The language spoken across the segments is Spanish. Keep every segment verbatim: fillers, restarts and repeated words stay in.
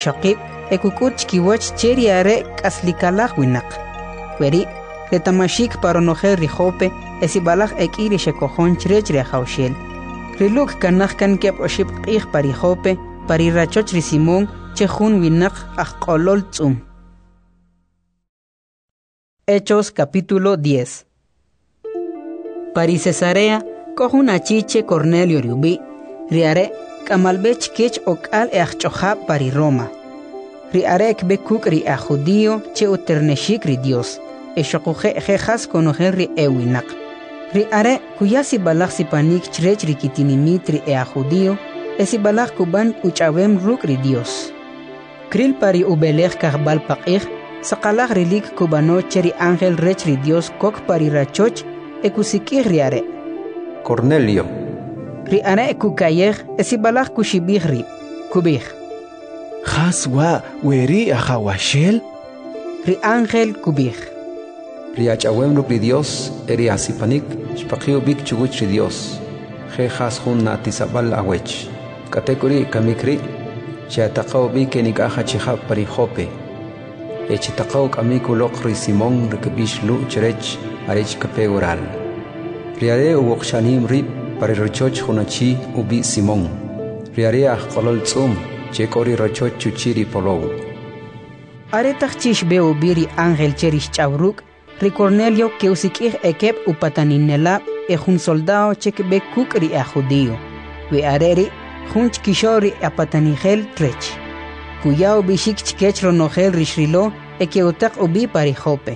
Shaqib ekukut kiwach cheri are kaslikalaj winak. Weri retamashik paronoje rijope esibalaj ekiri shekojon chrech rehaushel. Riluk kanaj kan kep oship qih parijope parirachoch risimon chejun winak ajqolol tzum. Hechos capítulo diez. Pari Cesarea kohun achiche Cornelio riubi riare kamalbech kech okal eachchoja pari Roma. Riare ekbekuk ri a judío che uterneshik ri Dios. Eshokuje jejas konojer ri ewinak. Riare kuyasi balak sipanik chrech ri kitinimit ri a judío esi balak kuban uchawem ruk ri Dios. Kril pari ubelech karbal paqih sakalak rilik kubano cheri ángel rech ri Dios kok pari rachoch ekusikih riare. Cornelio. Riare kukayeh esibalak kushibih ri kubih. Haswa weri ahawashel. Ri ángel kubih. Riachawem ruk ri Dios eri asipanik shpaqiu bik chuguch ri Dios. Je has hun na tisabal awech. Katekuri kamikri chataqaw bike nikaha chihab pari Jope. Echitaqaw kamiku lokri Simón rikbish lu cherech arech kape oral. Riare uwokshanim rib pari rochoch hunachi ubi Simón. Riare ahqolol tzum chekori rochoch chuchiri polow. Aretach chish beo biri ángel cherish chavruk ri Cornelio que usikih ekep upataninela e jun soldado chekbe kuk ri a judío. We areri junch kishori apatanigel trech. Kuyao bishik chikech ronogel rishrilo e que utak ubi pari Jope.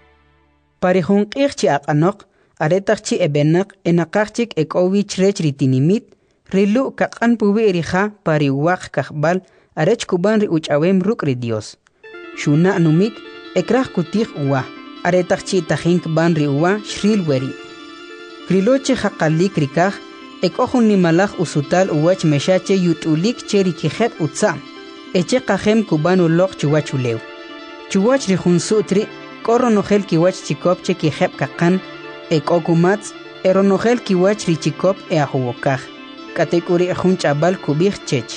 Pari jun qirchi aqanok aretachchi ebenak enakachik ekowi chrech ritinimit rilu kaqan pubi erija pari waq kahbal arech kuban ri uchawem ruk ri Dios. Shuna numik ekrach kutih uwa aretachchi tajink ban ri uwa shril weri. Riloche haqalik rikaj ekohun nimalaj usutal uwach meshache yutulik cheri kijeb utsam. Eche kajem kubanu lok chuwachulew. Chuwach rijun sutri koronogel kiwach chikop che kijeb kakan ekokumats eronogel kiwach ri chikop e ahuwokaj. Katekuri ejun chabal kubij chech.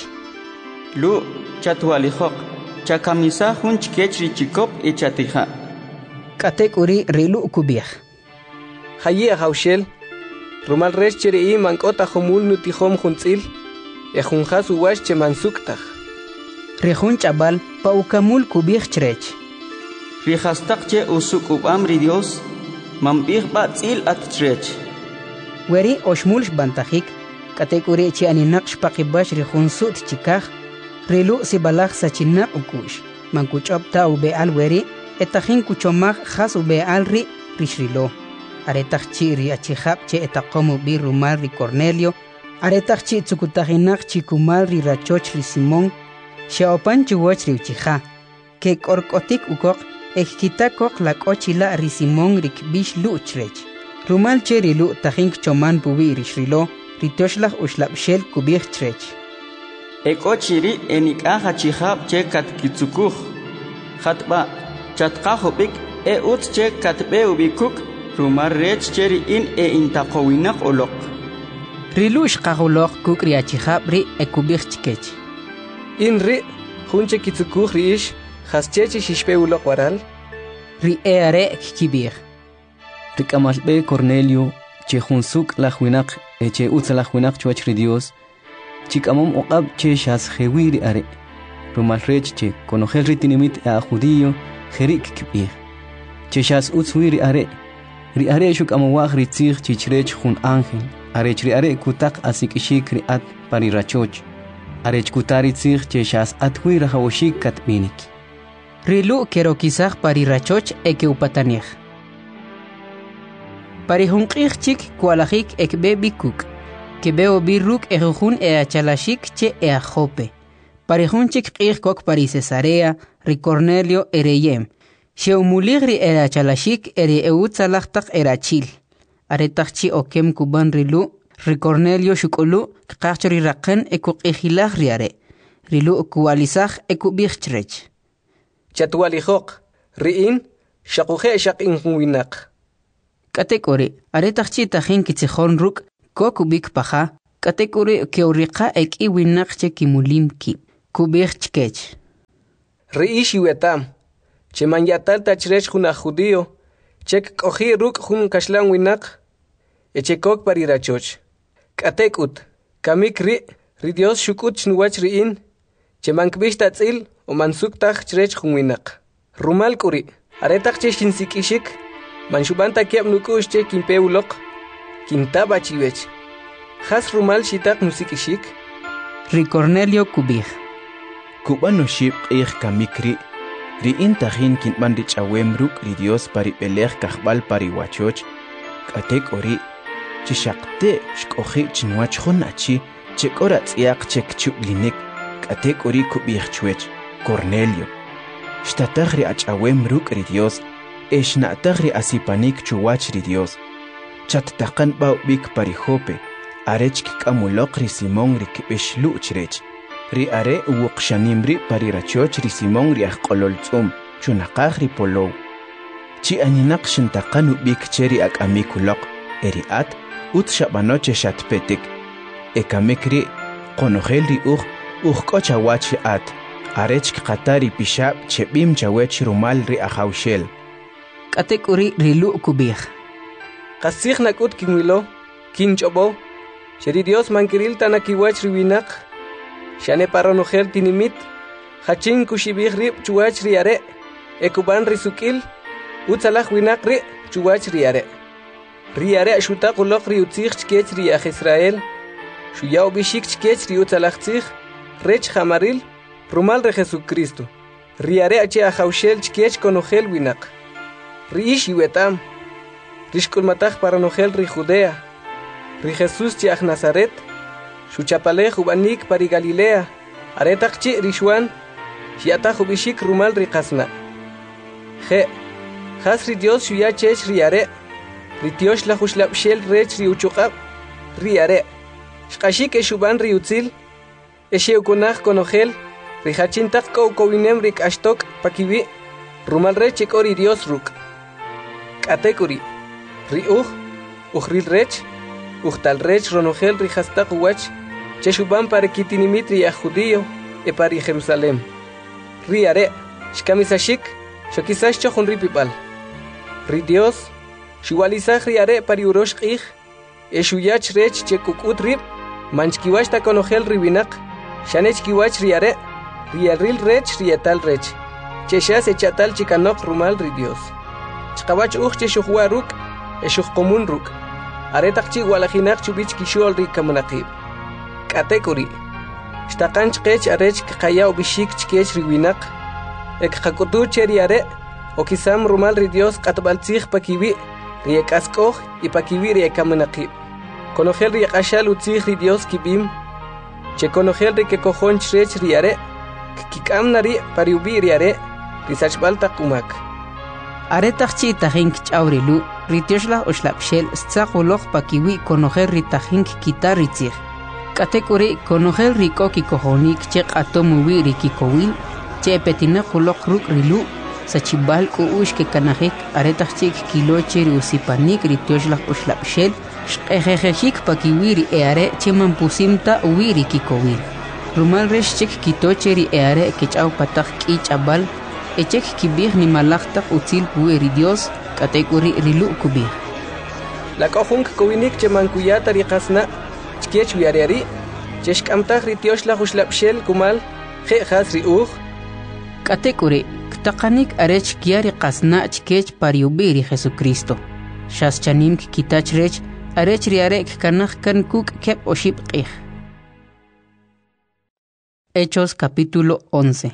Lu chatualijok chakamisa jun chikech ri chikop e chatija. Katekuri rilu kubij. Hayi ahawshel. Rumal resh cheri i mankota homul nutihom juntzil. Ejun has uwash che mansuktaj. Rejun chabal paukamul kubij chrech. Rijastakche usuk ubam ri Dios mambih batzil at chrech. Weri oshmulsh bantajik katekuri chi aninak shpaqibash rejun sut chikaj rilu sibalaj sachinak ukush. Mankuchop ta ube al weri etajin kuchomaj has ube al ri rishrilo. Aretachchi ri achihab che etaqomu bi rumal ri Cornelio. Aretachchi tsukutajinak chikumal ri rachoch ri Simón. Shaopan chuwach ri uchija. Ke korkotik ukok ekkitakok la kochila ri Simón ri kbish lu chrech. Rumal che ri lu tajink choman pubi ri shrilo. Ri toshlaj ushlabshel kubij chrech. Ekochiri enikaja chihab che katkitsukuj. Hatba chatkajobik e ut che katbe ubikuk. Rumar rech cheri in e intaqowinak olok. Rilush qahulok kuk ri achihab ri ekubij chkech. In ri junche kitsukuj ri ish haschechi shishpe ulok waral. Ri eare kibir. Rikamalbe Cornelio che junsuk la juinak e che utsa la juinak chuach ri Dios. Chikamom oqab che shas jewiri are. Rumal rech che konogel ritinimit a judío jerik kibir. Che shas utswiri are. Ri are shuk amawag ri tzig chichrech jun ángel. Arech ri are kutak asikishik ri at pari rachoch. Arech kutari tzig che shas atwi rahawoshik katminik. Rilu kero kisaj pari rachoch eke upatanij. Pari hunqij chik kualajik ekbe bikuk. Kebeo birruk ejujun e achalashik che e a Jope. Pari hun chik qij kok pari Cesarea ri Cornelio ereyem. Sheumuligri era chalashik eri eutzalachtak era chil. Aretachchi okem kuban rilu, ri Cornelio shukulu, kachori raken ekuk ejilag riare. Rilu kualizag ekubich chrech. Chatualijok, riin, shakuje shakin winak. Katekori, aretachchi tajin kitzihon ruk, kokubik paja, katekori keurika ek iwinak che kimulim ki. Kubich chkech. Riishi wetam. Che manyatal tachrech juna judío. Chek kohi ruk jun kashlan winak. Echekok parirachoch. Katekut. Kamik ri. Ri Dios shukut chnuwach riin. Che mankbish tatzil o mansuktaj chrech jun winak. Rumal kuri. Aretak che shinsikishik. Manshubanta kiab nukush che kimpeulok. Kintaba chiwech. Has rumal shitak musikishik. Ri Cornelio Kubij. Kubano ship ich kamikri. Ri intahin kintman rich awem ruk ri Dios pari pelech kahbal pari wachoch. Katek ori. Chishakte shkohi chinwach honachi. Chek orat yak chek chublinik. Katek ori kubij chwech. Cornelio. Shtatag ri ach awem ruk ri Dios. Eshnatag ri asipanik chuwach ri Dios. Chat takan bau bik pari hope. Arech kikamulok ri Simon ri kibesh luchrech. Ri are uwukshanim ri pari rachoch ri Simon ri akkololtzum. Chunakag ri polow. Chi aninak shintakan ubik cheri ak amikulok. Eri at ut shabanoche shatpetik. Ekamekri konogel ri uch uch kochawach at. Arech kikatari pishab chebim chawech rumal ri ahawshel. Katek uri rilu Kubij. Kasig nakut kimwilo. Kinchobo. Sheri Dios mankiril tanakiwach riwinak. Shane paronogel tinimit. Hachin kushibig rib chuwach riare. Ekuban risukil. Utsalach winak ri chuwach riare. Riare shutak ulok ri utzich chkech ri ach Israel. Shuyao bishik chkech ri utsalach tzich. Rech hamaril. Rumal re Jesucristo. Riare ache ahawshel chkech konogel winak. Riish iwetam. Rishkul matach paronogel ri Judea. Ri Jesús chiach Nazaret. Shuchapalej ubanik pari Galilea. Aretak chi rishwan. Shiatach ubishik rumal ri kasna. Je. Has ri Dios shuya chech riare. Ri Tiosh la hushlapshel rech ri uchukab. Riare. Shkashik eshuban ri utzil. Eshe ukunach konogel. Ri hachintak ko kowinem rik ashtok pakiwi. Rumal rech ekori Dios ruk. Katekuri. Ri uj. Ujril rech. Ujtal rech ronogel ri hastak uwach. Cheshuban pare kitinimit ri judío. E pari Jerusalem. Ri are. Shkamisashik. Shokisash chochun ri pipal. Ri Dios. Shuwalizach ri are pari urosh ich. E shuyach rech chekukut rib. Manchkiwash ta konogel ri winak. Shanech kiwach ri are. Ri aril rech ri etal rech. Cheshas echatal chikanok rumal ri Dios. Chkawach uj cheshuhua ruk. Eshuh komun ruk. Aretak chi walajinak chubich kishol ri kamunakib. Katekuri. Shtakan chkech arech kaya ubishik chkech ri winak. Ek hakutu cheri are. Okisam rumal ri Dios katbaltzich pakiwi. Ri ekaskoj y pakiwi ri kamunakib. Konogel ri akashal utzich ri Dios kibim. Che konogel ri kekojon chrech ri are. Kikam nari pariubi ri are. Ri sachbal takumak. Aretak chi tajink chawrilu. Ritioshla oshlapshel stzakolog pakiwi konogel ritajink kitaritzich. Katekuri konogel riko kikohonik chek atomuwi rikikowil. Che petina kulok ruk rilu. Sachibal uush ke kanajik aretak chik kiloche riusipanik ritioshla oshlapshel. Shkejejejik pakiwi ri eare che mampusimta uwi rikikowil. Rumal resh chek kitoche ri eare kechaw patak kich abal. Echek kibih ni malaktak utzil puwe ri Dios. Katekuri rilu Kubij. La kohunk kowinik che mankuyata ri kasna. Chkech wiareari. Cheshkamtach ri Tiosh la hushlapshel kumal. Je has ri uj. Katekuri. Ktakanik arech kiari kasna chkech pariubi ri Jesucristo. Shas chanim kitach rech. Arech riarek kanach kan kuk kep oship qih. Hechos capítulo once.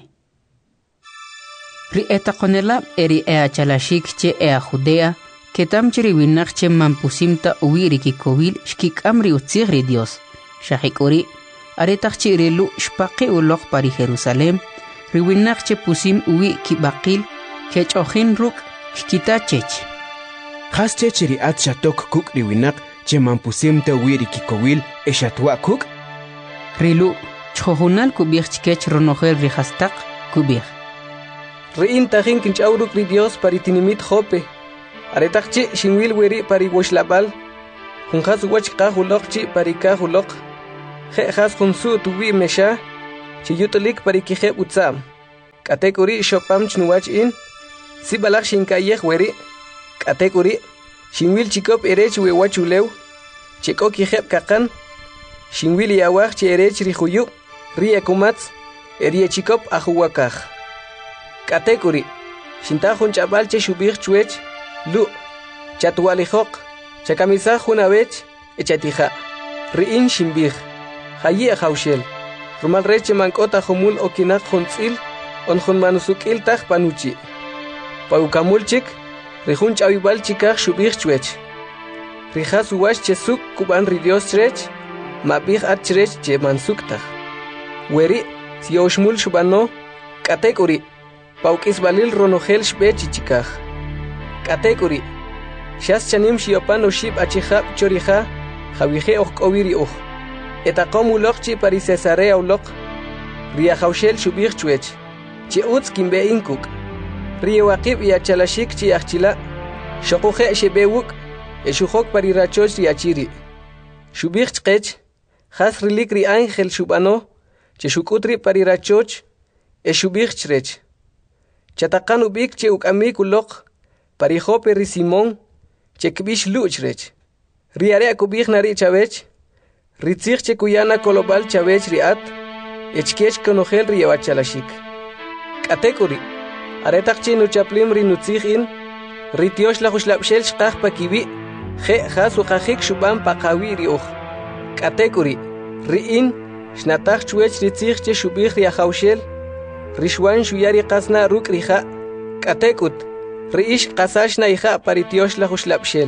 Ri etakonela eri ea chalashik che ea Judea, que tam chiri winach che mampusimta uwiri kikowil shkik amri utzigri Dios. Shahikuri, aretach chirilu shpaqi ulok pari Jerusalem, ri winach che pusim uwi kibakil, que chochin ruk shkita chech. Has che chiri at shatok kuk ri winak che mampusimta uwiri kikowil e shatwa kuk? Rilu, chohunal kubich chkech ronogel ri hastak kubich. Rein tajin kinchauruk ri Dios paritinimit jope. Aretakchi shinwil weri pari washlabal. Junjas wach kahulokchi pari kahulok. Je has junsu tuwi mesha. Chiyutolik pari kije utzam. Katekuri shopam chnuwach in. Si balak shinkayeh weri. Katekuri shinwil chikop erech wewachulew. Cheko kijep kakan. Shinwil yawach che erech rihuyu. Rie kumats. Erie chikop ahuwakaj. Katekuri shintajun chabal che shubich chuech. Lu. Chatualijok. Chakamisaj junawech. Echatija. Riin shimbij. Hayi ajaushel. Rumal reche mankota humul okinak juntzil. On jun manusukil taj panuchi. Paukamulchik. Rihun chabibal chikaj shubich chuech. Rijas uwash chesuk kuban ridios chrech. Mabij at chrech che mansuktaj. Weri. Si oshmul shubano. Katekuri. Paukis balil ronogel shbechi chikaj. Katekuri. Shas chanim shiopan oshib achihab chorija. Javije okowiri uj. Etaqom ulokchi pari Cesarea ulok. Ria jaushel shubich chuech. Chi utz kimbe inkuk. Ria waqib ya chalashik chi achila. Shokuje shebewuk. Eshujok pari rachoch riachiri. Shubich chkech. Has rilik ri ángel shubano. Che shukutri pari rachoch. Eshubich chrech. Chatakan ubik che ukamik ulok. Pari jope ri Simón. Che kbish luchrech. Riare kubich nari chavech. Ritzich che kuyana kolobal chavech riat. Echkech konogel riawachalashik. Katekuri. Aretak chi nuchaplim rinutzich in. Ritiosh la jushlapshel shkaj pakibi. Je jasu kajik shuban pakawi riuj. Katekuri. Riin. Shnatach chuech ritzich che shubich riajaushel. Rishwan shuyari qasna ruk rija. Katekut. Riish qasashna ija paritiosh la jushlapshel.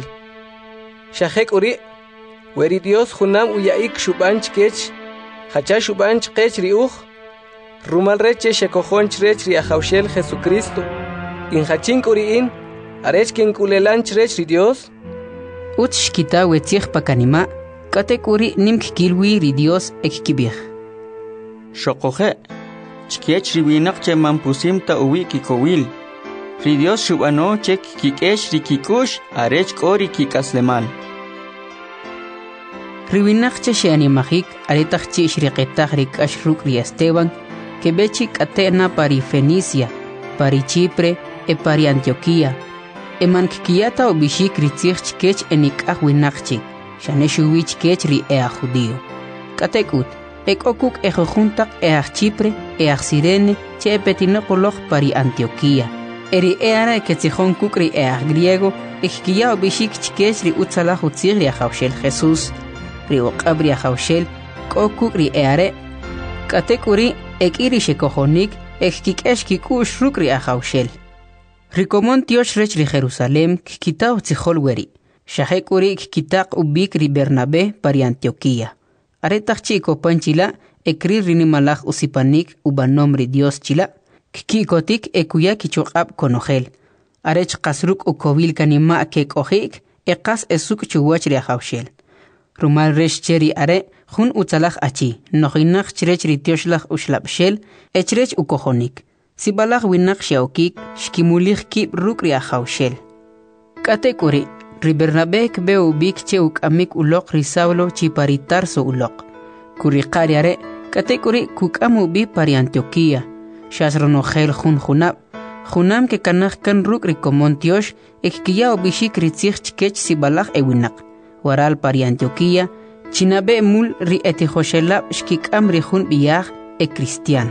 Shahek uri. Weri Dios junam uyaik shubanch kech. Hacha shubanch kech riuj. Rumal reche shekojonch rech riajaushel Jesucristo. In hachink uriin. Arech ken kulelanch rech ri Dios. Ut shkita wetzich pakanima. Katekuri nimk kilwi ri Dios ekkibich. Shokoje. Chkiech riwinak che mampusim ta uwi kikowil. Ri Dios shubano chek kikesh rikikush arech kori kikaslemal. Riwinak che sheanimajik aretach chi shriqetach rikash ruk ri Esteban que bechik atena pari Fenicia, pari Chipre e pari Antioquía. E mankkiata obishik ritzich chkech enikaj winakchik, shaneshuwich kech ri ea judío. Katekut, ek okuk ejojuntak eaj Chipre, eaj Sirene, che epetinokoloj pari Antioquía. Eri eara eketzijon kuk ri eaj griego, ekkia obishik chkech ri utzalaj utzig ri ajaushel Jesús, ri oqab ri ajaushel, kokuk ri eare. Katekuri, ek iri shekojonik, ek kikesh kikush ruk ri ajaushel. Rikomon tiosh rech ri Jerusalem, kikitao tzihol weri. Shahekuri kikitak ubik ri Bernabe pari Antioquía. Aretach chiko panchila, ekri rinimalaj usipanik ubanom ri Dios chila. Kikikotik ekuya kichokab konogel. Arech kasruk ukovil kanima kek ojik, ekas esuk chuwach ri ajaushel. Rumal resh cheri are, jun utzalaj achi, nojinak chrech ri tioshlaj ushlapshel, echrech ukojonik. Sibalaj winak shaokik, shkimulich kip ruk ri ajaushel. Katekuri, ri Bernabek be ubik che ukamik ulok ri Saulo chi pari Tarso ulok. Kurikari are, katekuri kukam ubi pari Antioquía. Shasronogel jun junab. Junam ke kanaj kan ruk ri komontiosh, ekkiya ubishik ritzich chkech sibalaj ewinak. Waral pari Antioquía, chinabe mul ri etijoshelab shkikam ri jun biyaj e cristiano.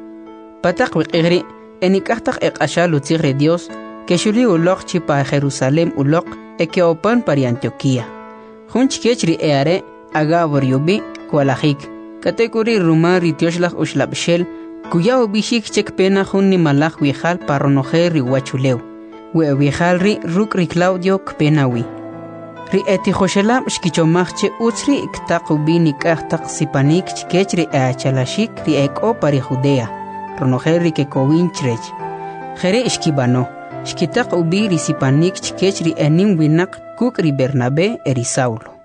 Patak wiqigri, enikahtak eqashal utzig re Dios, que shuli ulok chi pa Jerusalem ulok, e que opan pari Antioquía. Jun chkech ri eare, agabor yubi, kualajik. Katekuri rumar ri tioshlaj ushlabshel, kuya ubishik chek pena jun ni malaj wijal parronoje ri wachulew. We wijal ri ruk ri Claudio kpenawi. Ri etijoshelab shkichomachche utzri iktaqubi nikahtak sipanik chkech ri eachalashik ri eko pari Judea. Ronojer ri kekowin chrech. Jere ishkibano. Shkitak ubi ri sipanik chkech ri enim winak kuk ri Bernabe eri Saulo.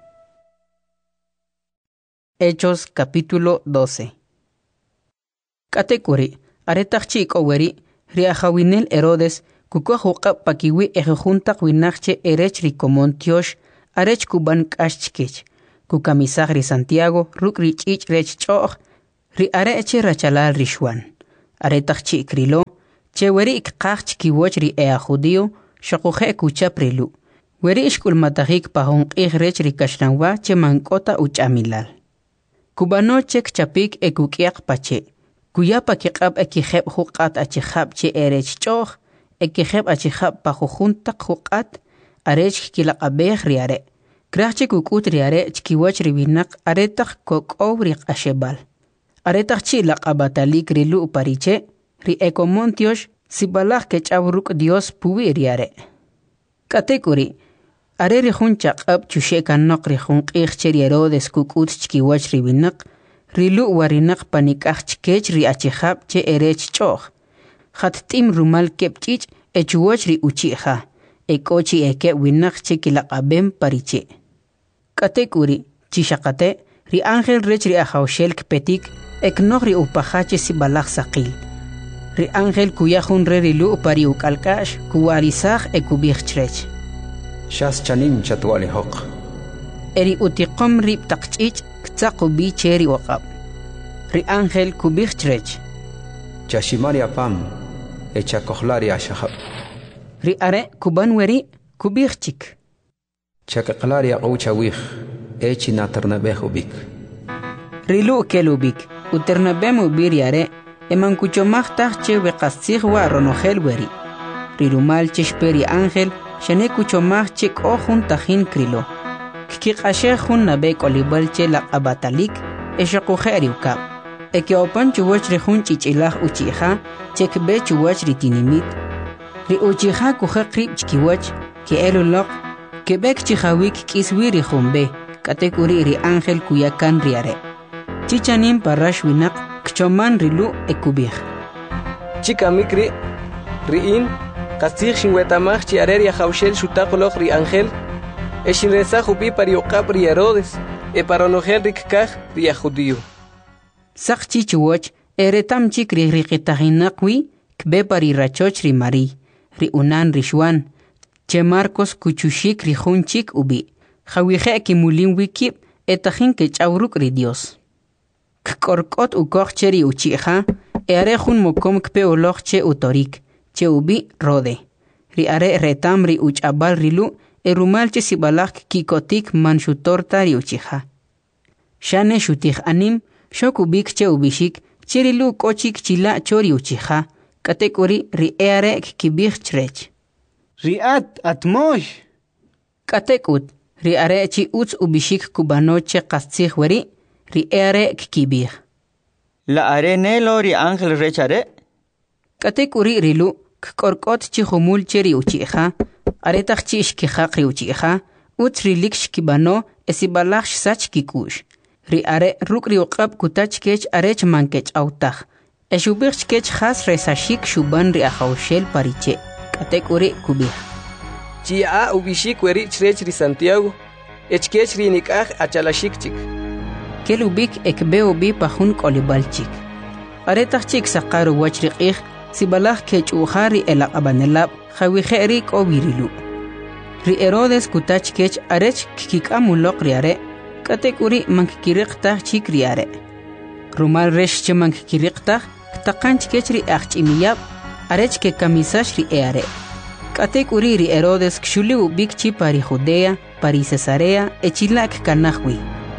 Hechos capítulo doce. Katekuri, aretach chik oweri, ri ajawinel Herodes, kukwa hukab pakiwi ejejuntak winakche erech ri komontiosh, arech kuban kashchkech, kukamisaj ri Santiago, ruk ri chich rech choch, ri areche rachalal rishwan. Aretach chik rilo, che weri ikqaq chkiwoch ri ea judío shaquje kuchap rilu. Weri ishkul matahik pahon qirech ri kashranwa che mankota uchamilal. Kubano chek chapik ekukiaq pache. Kuyapa kiqab ekijeb huqat achijab che erech choh, ekijeb achijab pajujuntaq huqat, arech kilaqabej riare. Krachche kukut riare chkiwach ribinak aretaq kokow riqashebal. Aretaq chi laqabatalik rilu upariche, ri ekomontiosh sibalaj kechabruk Dios puwi riare. Katekuri, are rihun chaqab chushekan noq rihun qirche Herodes kukut chkiwach ribinak, rilu warinak panikaj chkech ri achijab che erech choh. Khattim rumal kepchich echuwach ri uchija, ekochi eke winak che kilaqabem pariche. Katekuri, chishakate, ri ángel rech ri ajawshel kpetik, eknoq ri upajache sibalaj saqil. Ri ángel kuyajun re rilu pari ukalkash, kuwarisaj ekubij chrech. Shas chanim chatwali hoq. Eri utiqom rib taqchich, ktsaku bi cheri waqab. Ri ángel kubij chrech. Chashimari apam, echa kohlari ashahab. Ri are kuban weri kubij chik. Chakaqlari aqoucha wih, echi naternabeh ubik. Rilu kelubik, uternabem ubir yare, eman kuchomajtaj che weqastzij wa ronojel weri. Rirumal cheshperi ángel, shane kuchomaj che kohun tajin krilo. Kikashejun nabe kolibal che la abatalik, eshakujeri ukab. Eke opan chuwach rejun chichilaj uchija, chekbe chuwach ritinimit. Ri uchija kuje krib chkiwach, ke elulok, Quebec chihawik kiswiri jumbe, katekuri ri ángel kuyakan riare. Chichanim parash winak, kchoman rilu ekubij. Chikamikri, riin, kastig shinwetamach chiarer ya haushel shutaqoloq ri ángel, eshinresa jupi pariokap ri Herodes, e paronogel rikkaj ri judío. Sak chichuwach, eretam chikri riqitahinaqwi, kbe pari rachoch ri Mari, ri unan rishwan, che Marcos kuchushik rijunchik ubi, jawije kimulin wikip, etajin que chauruk ri Dios. Kkorkot ukoch cheri uchija, e arejun mokom kpe oloch che utorik, che ubi rode. Ri are retam ri uchabal rilu, e rumal che sibalak kikotik manshutorta ri uchija. Shane shutij anim, shok ubik che ubishik, cherilu kochik chila chori uchija, katekuri ri eare kibij chrech. Riat atmosh. Katekut, ri are chi uts ubishik kubanoche kastzig weri, ri are kibij. La are nelo ri ángel rechare. Katekuri rilu, kkorkot chi humul cheri uchija, aretach chi ishkijaq ri uchija, uts rilik shkibano esibalach sach kikush. Ri are ruk ri uqab kutach kech arech mankech autaj. Eshubich kech has resashik shuban ri ajawshel pariche. Katekuri kubij. Chia ubishik weri chrech ri Santiago, echkech ri nikaj achalashik chik. Kelubik ekbe ubi pajun kolibalchik. Aretach chik saqaru wach riqij, sibalaj kech ujari elaqabanelab, jawije ri kobirilu. Ri Herodes kutach kech arech kikikamuloq riare, katekuri mankikiriqtaj chik riare. Rumal resh che mankikiriqtaj, ktaqanch kech ri ajchimiyab, arech que camisash ri eare. Katek uri ri Herodes kshuli ubik chi pari Judea, pari Cesarea, echilak kanahwi.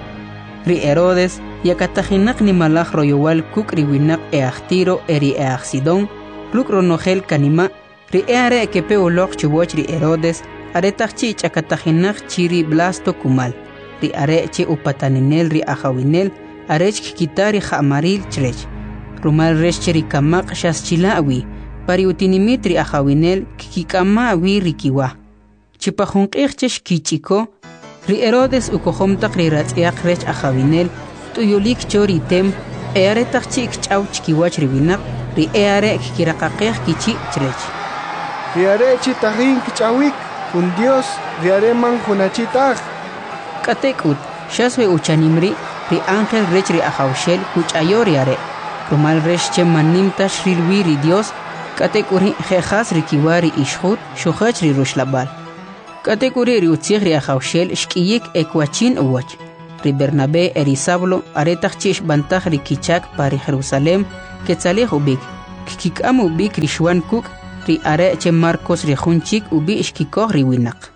Ri Herodes, yakatajinak ni malach royowal kuk ri winak eachtiro eri eachsidon, ruk ronogel kanima, ri eare kepe ulok chuboch ri Herodes, aretach chi chakatajinak chiri blasto kumal, ri are chi upataninel ri ajawinel, arech kikitari jamaril chrech. Rumal resh cheri kamak shas chilawi, pari utinimitri ajawinel kikikama wi rikiwa. Chipajunqijchesh kichiko, ri Herodes ukojomtaq ri ratz'iaq rech ajawinel, tuyulik chori tem, earetaq chik ch'aw chikiwach riwinaq, ri eare kikiraqaqej kichi chrech. Ri are chitajin kich'awik, jun Dios, ri are man junachitaj. Katekut, shaswe uchanimri, ri ángel rech ri ajawshel kuch'ayo ri are. Rumal resh che manimtash rilwi ri Dios, katekuri jejas rikiwari ishhut, shuhach ri rushlabal. Katekuri ri utzig ri ajawshel shkiyik ekwachin uwach. Ri Bernabé eri Sablo aretach chish bantach ri kichak pari Jerusalem, ketzalej ubik, kikam ubik rishwan kuk ri are che Marcos ri junchik ubi ishkikoj ri winak.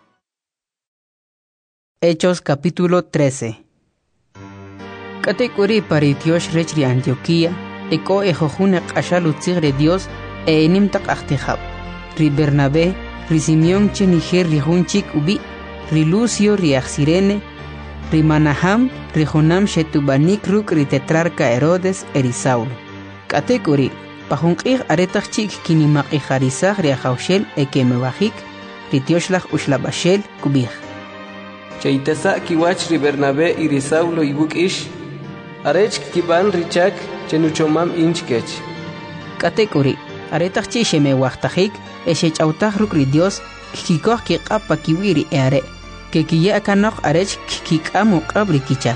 Hechos capítulo trece. Katekuri paritiosh rech ri Antioquía, eko ejojune qashal utzig re Dios e enim tak achtijab. Ri Bernabé, ri Simeón che niger ri junchik ubi, ri Lucio ri Axirene, ri Manaham, ri Jonam shetubanik ruk ri tetrarca Herodes eri Saulo. Katekuri, pajunqig aretach chik kinimaq ijarizag ri ajaushel eke mebajik, ri tioshlach ushlabashel kubij. Chaitasa kiwach ri Bernabé y ri Saulo ibuk ish, arech kiban richak chenuchomam inchkech. Katekuri, aretach chi sheme wachtajik, eshe chautaj ruk ri Dios, kikikoh kiqapa kiwiri eare, que kiya kanok arech kikikamu qabri kichak.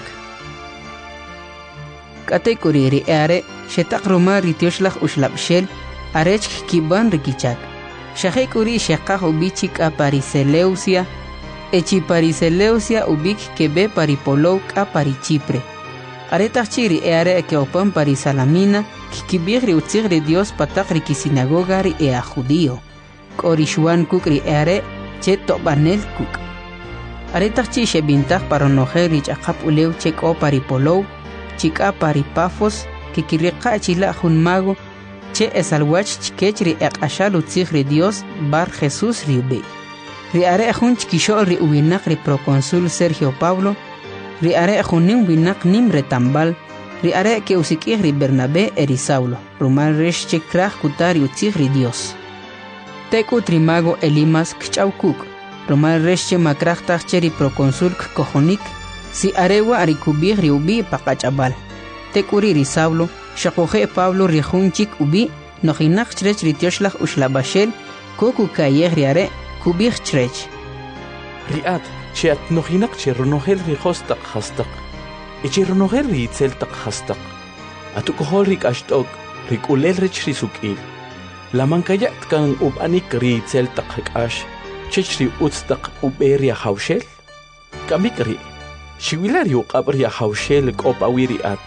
Katekuri ri eare, shetak roma ri tioshlach ushlabshel, arech kiban ri kichak. Shahekuri shekaj ubichik a Pariseleusia, echi Pariseleusia ubik kebe paripolou a Parichipre. Aretach chiri eare ke opan Parisalamina, kikibig ri utzig ri Dios patak ri kisinagoga ri ea judío. Korishuan kuk ri eare, che tobanel kuk. Aretach chi shebintach paronoje ri chakap uleu chek o paripolou, chika paripafos, kikiriqa chila junmago, che esalwach chikech ri ekashal utzig ri Dios bar Jesús ri ube. Ri are ejun chikishol ri ubinak ri proconsul Sergio Pablo, ri are ejunim winak nim retambal, ri are ke usikih ri Bernabé eri Saulo, rumal resh chekraj kutar utzig ri Dios. Teku trimago Elimas kchaukuk, rumal resh che makrajtaj che ri proconsul kojonik, si arewa arikubih ri ubi pakachabal. Tekuri ri Saulo, shakoje Pablo ri junchik ubi, nojinak chrech ri tioshlach ushlabashel, koku kayeh ri are, kubih chrech. Riat, che at nojinak che runogel ri hostak hastak, e che runogel ri itzeltak hastak. Atukohol rik ashtok, rik ulel rich ri sukil. La mankayat kan ubanik ri itzeltak hakash, chech ri utstak uberia haushel? Kamik ri, shiwilar yu qabria haushel kopawiri at.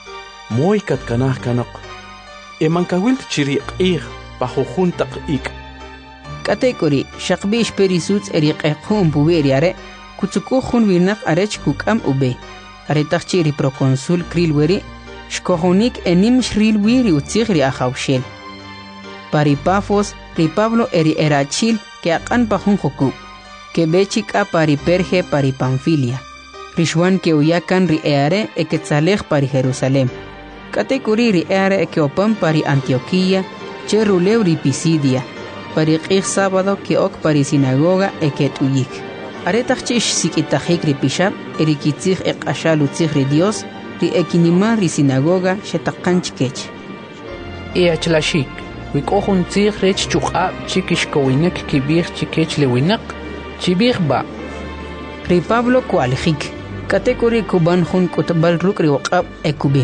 Moy kat kanah kanak, e mankawil chiri qih pahujuntak ik. Katekuri, shakbish perisuts eriq eqhum buberiare, kutsukuhun winak arech kukam ube. Aretach chiri proconsul krilweri, shkohunik enim shril wiri utzigri ahaushel. Paripafos, ri Pablo eri erachil ke akan pahun hukuk, ke bechik a pariperge paripamfilia. Rishwan ke uyakan ri eare e ketzalej pari Jerusalem. Katekuri ri eare e ke opan pari Antioquía, che ruleu ri Pisidia. Pari qih sábado que ok pari sinagoga e ket uyik. Aretach chish sikitajik ri pishab, eri kitzig e qashal utzig ri Dios, ri ekinima ri sinagoga shetakanch kech. E achlashik, wikohun tzig rech chukab chikish kowinek kibir chikech lewinak, chibir ba. Ri Pablo kualijik, katekuri kuban hun kutbal ruk ri waqab e kubir.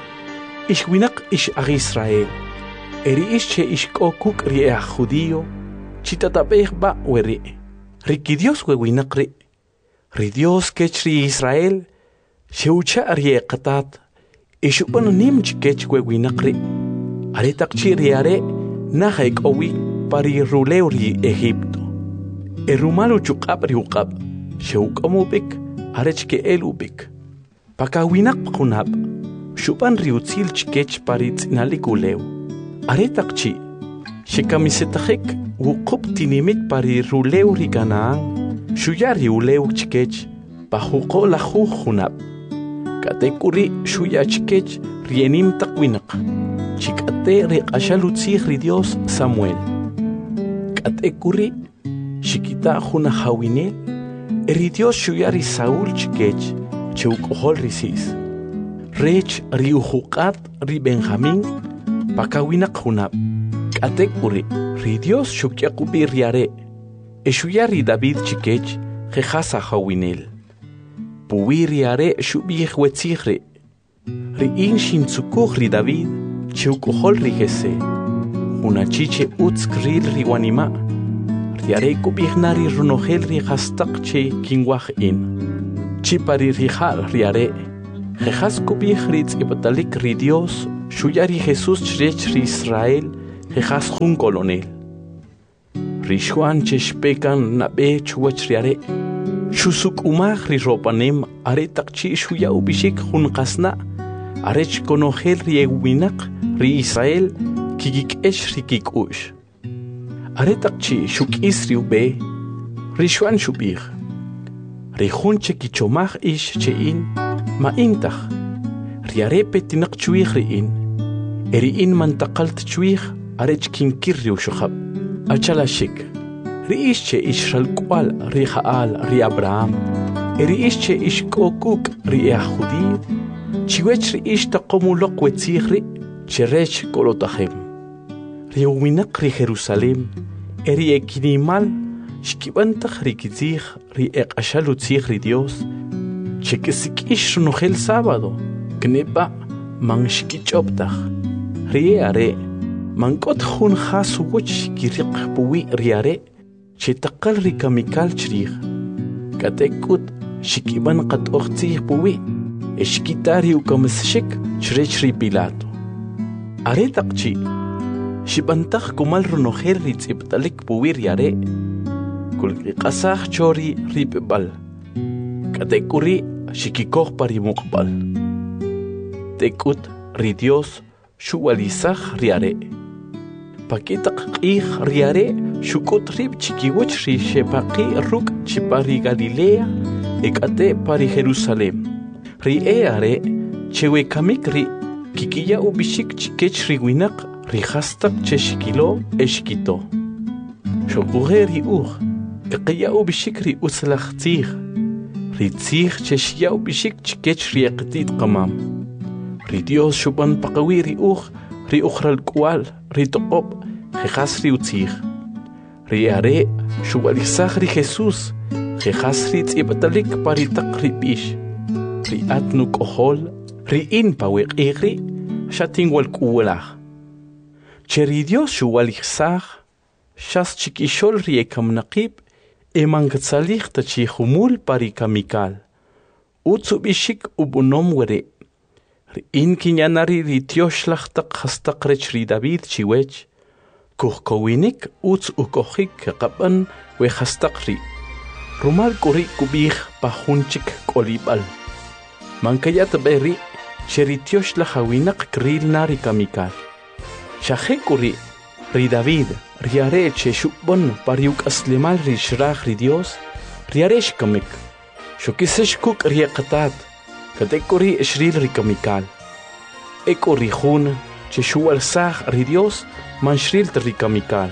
Ish winak ish ag Israel. Eri ish che ish kokuk ri ea judío, chitatabeh ba weri. Riki Dios we winak ri. Ri Dios kech ri Israel, sheucha ri e qatat, ish upan nim chikech we winak ri. Aretak chi ri are, nahaik owi pari ruleu ri Egipto. E rumalu chukab ri uqab, sheuk omubik, arech ke el ubik. Paka winak kunab, shupan ri utzil chikech pari tzinalik uleu. Aretak chi, shekamisetajik wukup tinimit pari ruleu ri Canaán, shuyari uleu chikech, pajuko la jujunab. Katekuri shuya chikech rienim takwinak, chikate ri ashalutzig ri Dios Samuel. Katekuri shikita juna hawinel, eri Dios shuyari Saúl chikech, cheukohol ri sis. Rech ri ujukat ri Benjamín, pakawinak junab. Katekuri, ri Dios shukyakubi riare, eshuyari David chikech, jejasa hawinel. Puwi riare shubih wetzigre, ri in shimtsukuh ri David, cheukohol ri Jese. Junachiche utzkril ri wanima, riare kubihnari runogel ri hastak che kingwah in. Chipari rihal riare, jejas kubih ritz ibetalik ri Dios, shuyari Jesús chrech ri Israel jejas jun colonel Rishwan cheshpekan nabe chuwach riare shusuk umag ri ropanem are takchi shuya ubishik jun qasna arech konogel ri ewinak ri Israel kigik esh rikik ush are takchi shuk isri ube Rishwan shubir Rihun chekichomag ish chein ma intach riare petinak chuig riin eriin mantaqalt chuig arech kinkir riushkhab achala shik riish che Israel kwal ri Jaal ri Abraham eriish che ish kokuk ri Yahudi chiwech riish taqomuloq wetzigri cherech kolotahem riuminak ri Jerusalem eri ekinimal shkibantach rikizig ri eqashalutzig ri Dios chekisik ish nogel sábado kneba man shkichoptach ri are man kot khun khasuwch kiriq puwi ri are chetaqal ri kamikal chrig katekut shikiban qat okhtzig puwi eshkitari ukamsshik chrech ri Pilato are taqchi shibantach kumal runogel ri tsiptalik puwi ri are kulki qasaj chori ripbal katekuri shikikoh pari muqbal tekut ri Dios shuwalizaj riare pakitaq q'ij riare shukut rib chikiwach ri shepaqi ruk chipari Galilea ekate pari Jerusalem ri eare chewe kamik ri kikiya ubishik chikech ri winaq ri khastaq cheshikilo eshkito shukugeri uj Eqiya ubishik ri uslach tzig ri tzig cheshya ubishik chikech ri eqtit qamam ri Dios shuban paqawi ri uj ri ukhral kwal ri toqob jejas ri utzig ri are shubalisaj ri Jesús jejas ri tzibtalik pari taq ri bish ri atnu kohol ri in pawiq igri shatin wal kuwalaj cheri Dios shubalisaj shas chikishol ri ekamnaqib emangatsalih tachi humul pari kamikal utsubishik ubunom were in kinyanari ri tioshlachtaq khastaq rech ri David chiwech kuhkowinik uts ukohik qaban we khastaq ri rumal kuri kubih pahunchik kolibal mankayat beri sheri tioshlahawinaq kril nari kamikal shahekuri ri David riare che shubon pariuk aslimal ri shraj ri Dios riare shkamik shokisesh kuk riaqatat katekuri shril ri kamikal ekuri khun che shuwal saj ri Dios man shril ri kamikal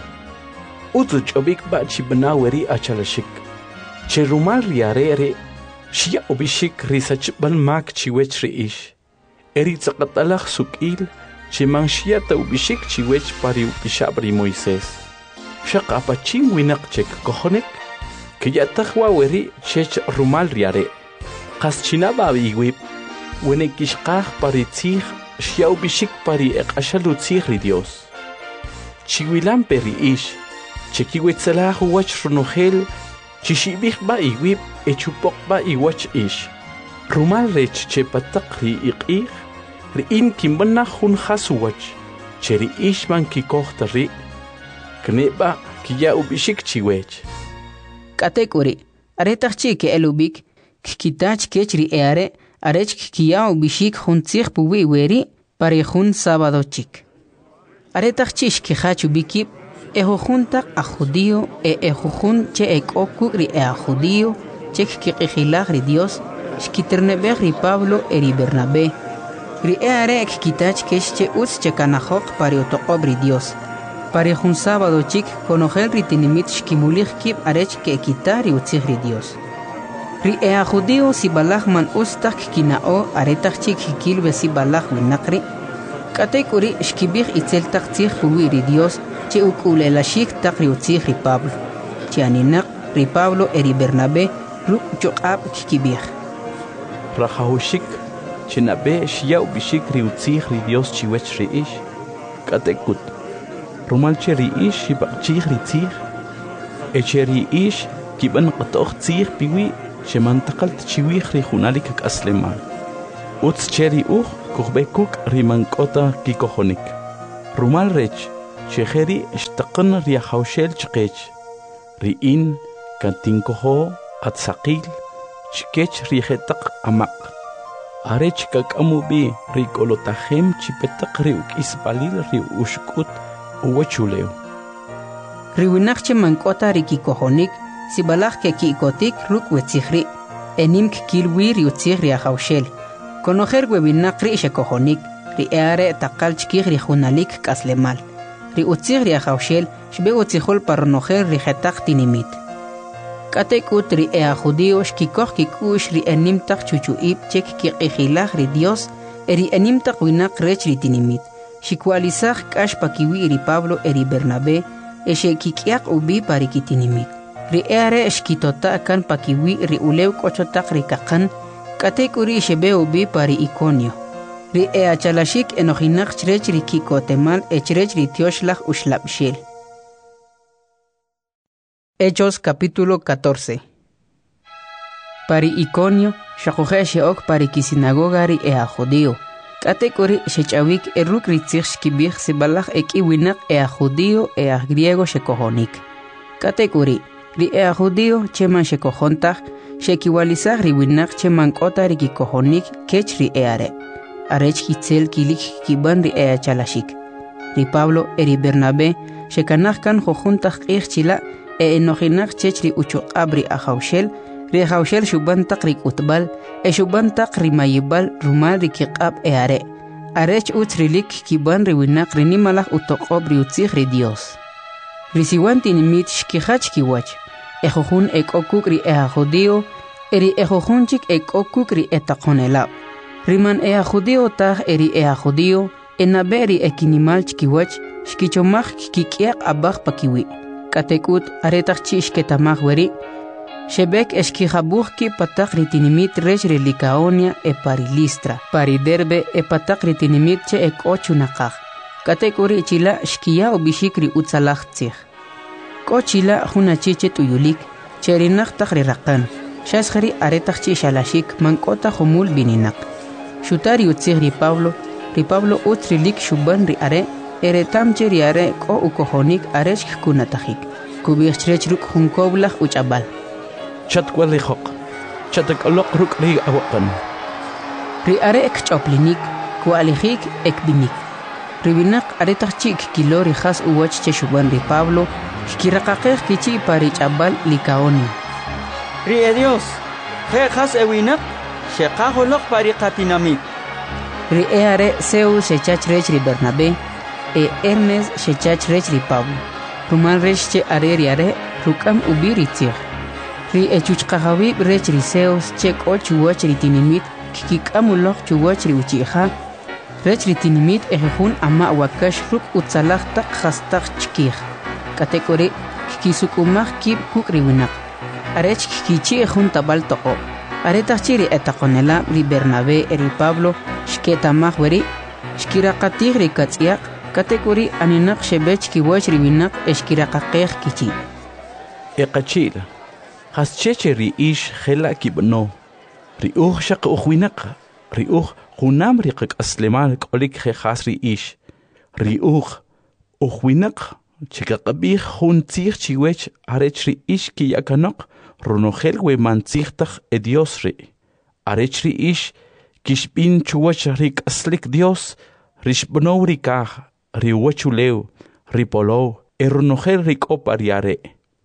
utuch obik ba chibnaweri achalashik che rumal riare re shia obishik ri sachban mak chiwech ri ish eri tsaqatalaj sukil Chimanshiyata ubishik chiwech pari upishabri Moisés. Shaq apachim winaq chek kohonek, kiyataq waweri chech rumal riare. Qas chinaba iwib, wenekishqaj pari tzig, shia ubishik pari eqashalu tzig ri Dios. Chiwilan peri ish, chekiwetzalah uwach runogel, chishibih ba iwib, echupok ba iwach ish. Rumal rech chepataq ri iqih, Riin kimbana hun khasuwach cheri ishman kikohta ri kneba kiya ubishik chiwech katekuri aretach chi ke elubik kitach kechri eare arech kiya ubishik hun tsikh puwi weri pari hun sábado chik aretach chi ki khachu bikib eho junta a judío e eho jun che ekoku ri a judío chek ki qihilaj ri Dios shkiternebeh ri Pablo eri Bernabé Ri eare kitach keshche uts chekanajok pari otoqobri Dios. Pari jun sábado chik konogel ritinimit shkimulich kib arech ke kitari utzig ri Dios. Ri ea judío si balaj man ustak kinao aretach chik hikilbe si balaj winakri. Katekuri shkibich itzel tak tzig puwi ri Dios che ukulelashik tak ri utzig ri Pablo. Chianinak ri Pablo eri Bernabé ruk chokab kikibich. Rajahushik Chinabe shia ubishik ri utzig ri Dios chiwech ri ish katekut rumal che ri ish shibaqchig ri tzig eche ri ish kiban qatoq tzig piwi shemantaqalt chiwich ri junalik asleman utz che ri uj kuhbekuk rimankota kikohonik. Rumal rech, chejeri shtaqan riahaushel chkech. Riin kantinkoho atsakil, chkech rihetak amak. Arech kakamubi rikolotahem chipetak riuk isbalil riu ushkut uwachuleo. Riwinakche mankota rikikohonik, sibalach ke kikotik ruk wetzihri, enimk kilwi riutzih riahaushel. Conocer webinak ri shekohonik, ri eare takal chkih ri junalik kaslemal. Ri utzih riahaushel, shbe utzihol paronocher ri hetak tinimit. Katekut ri ea judio shkikoh kikush ri enimtak chuchuib chek kiqihilah ri Dios, eri enimtak winak rech ri tinimit. Shikualizach kash pakiwi ri Pablo eri Bernabé, eshe kikiak ubi parikitinimit. Ri eare shkitota kan pakiwi ri ulew kochotak ri kakan, katekuri shebe ubi pari Iconio. Ri ea chalashik enojinak chrech ri kikotemal echrech ri tioshlach ushlapshil. Hechos capítulo catorce. Pari Iconio, shakuhe sheok pari kisinagoga ri ea judío. Katekuri shechawik eruk ritzich shkibich sibalach eki winak ea judío ea griego shekohonik. Katekuri ri ea judío cheman shekohontach shekiwalizach ri winak cheman kota ri kikohonik kech ri eare. Arech kitzel kilik kiban ri ea chalashik. Ri Pablo eri Bernabé shekanach kan jojuntach ich chila e enojinak chech ri uchuqab ri ahaushel, ri ahaushel shubantak ri utbal, e shubantak ri mayibal rumal ri kiqab eare. Arech utzrilik kiban ri winak ri nimalach utoqob ri utzich ri Dios. Ri siwan tinimit shkihach kiwach, e jojun ek okuk ri ea judío, eri e jojunchik ek okuk ri etaqonelab. Riman ea judío taj eri ea judío, enabe ri ekinimal chkiwach, shkichomach kikiak abach pakiwi. Katekut aretach chishketamach weri, shebek eshkijabuch ki patak ritinimit rech ri Licaonia e pari Listra, pari Derbe e patak ritinimit che ek ochunakach. Katekuri chila shkiya ubishik ri utzalach tzich. Ko chila junachiche tuyulik, cherinach tak ri rakan, shashri aretach chishalashik mankota humul bininak. Shutari utzich ri Pablo, ri Pablo utzrilik shuban ri are, eretam ri are ko ukohonik arech kunatahik. Kubich chrech ruk junkoblach uchabal. Chatkwalihok, chatakalok ruk ri awakan. Ri are ek choplinik, kualihik ek binik. Ribinak aretach chik kilo ri khas uwach che shuban ri Pablo, shkirakakeh kichi pari chabal Licaonia. Ri e Dios, je khas ewinak, shekaholok pari katinamit. Ri eare Zeus shechach rech ri Bernabé, e Hermes shechach rech ri Pablo. Rumal rech che are ri are, rukam ubi ri tzich. Ri e chuchkahawi rech ri Zeus che ko chuwach ri tinimit, kikikam chuwach ri uchiha, rech ri tinimit e jejun ama wakash ruk utzalach tak khastach chkih. Katekori kikisukumach kib kuk ri winak. Arech kikichi e jun tabal toko. Aretach chiri etaqonela ri Bernabé e ri Pablo shketamach weri, shkirakatih ri katziak, katekuri aninak shebech kiwach ri winak eshkirakakeh kichi. Eqachil, hascheche ri ish khela kibno. Ri uch shaq ukhwinak, ri uch khunam ri qak aslemal kolik khas ri ish. Ri uch ukhwinak chikaqabih khun tzich chiwech arech ri ish ki yakanok ronohel we mantzich e Dios ri. Arech ri ish kishpin chuwach ri aslik Dios rishbno ri kah ri wachuleu ri polo e ronohel ri kopariare.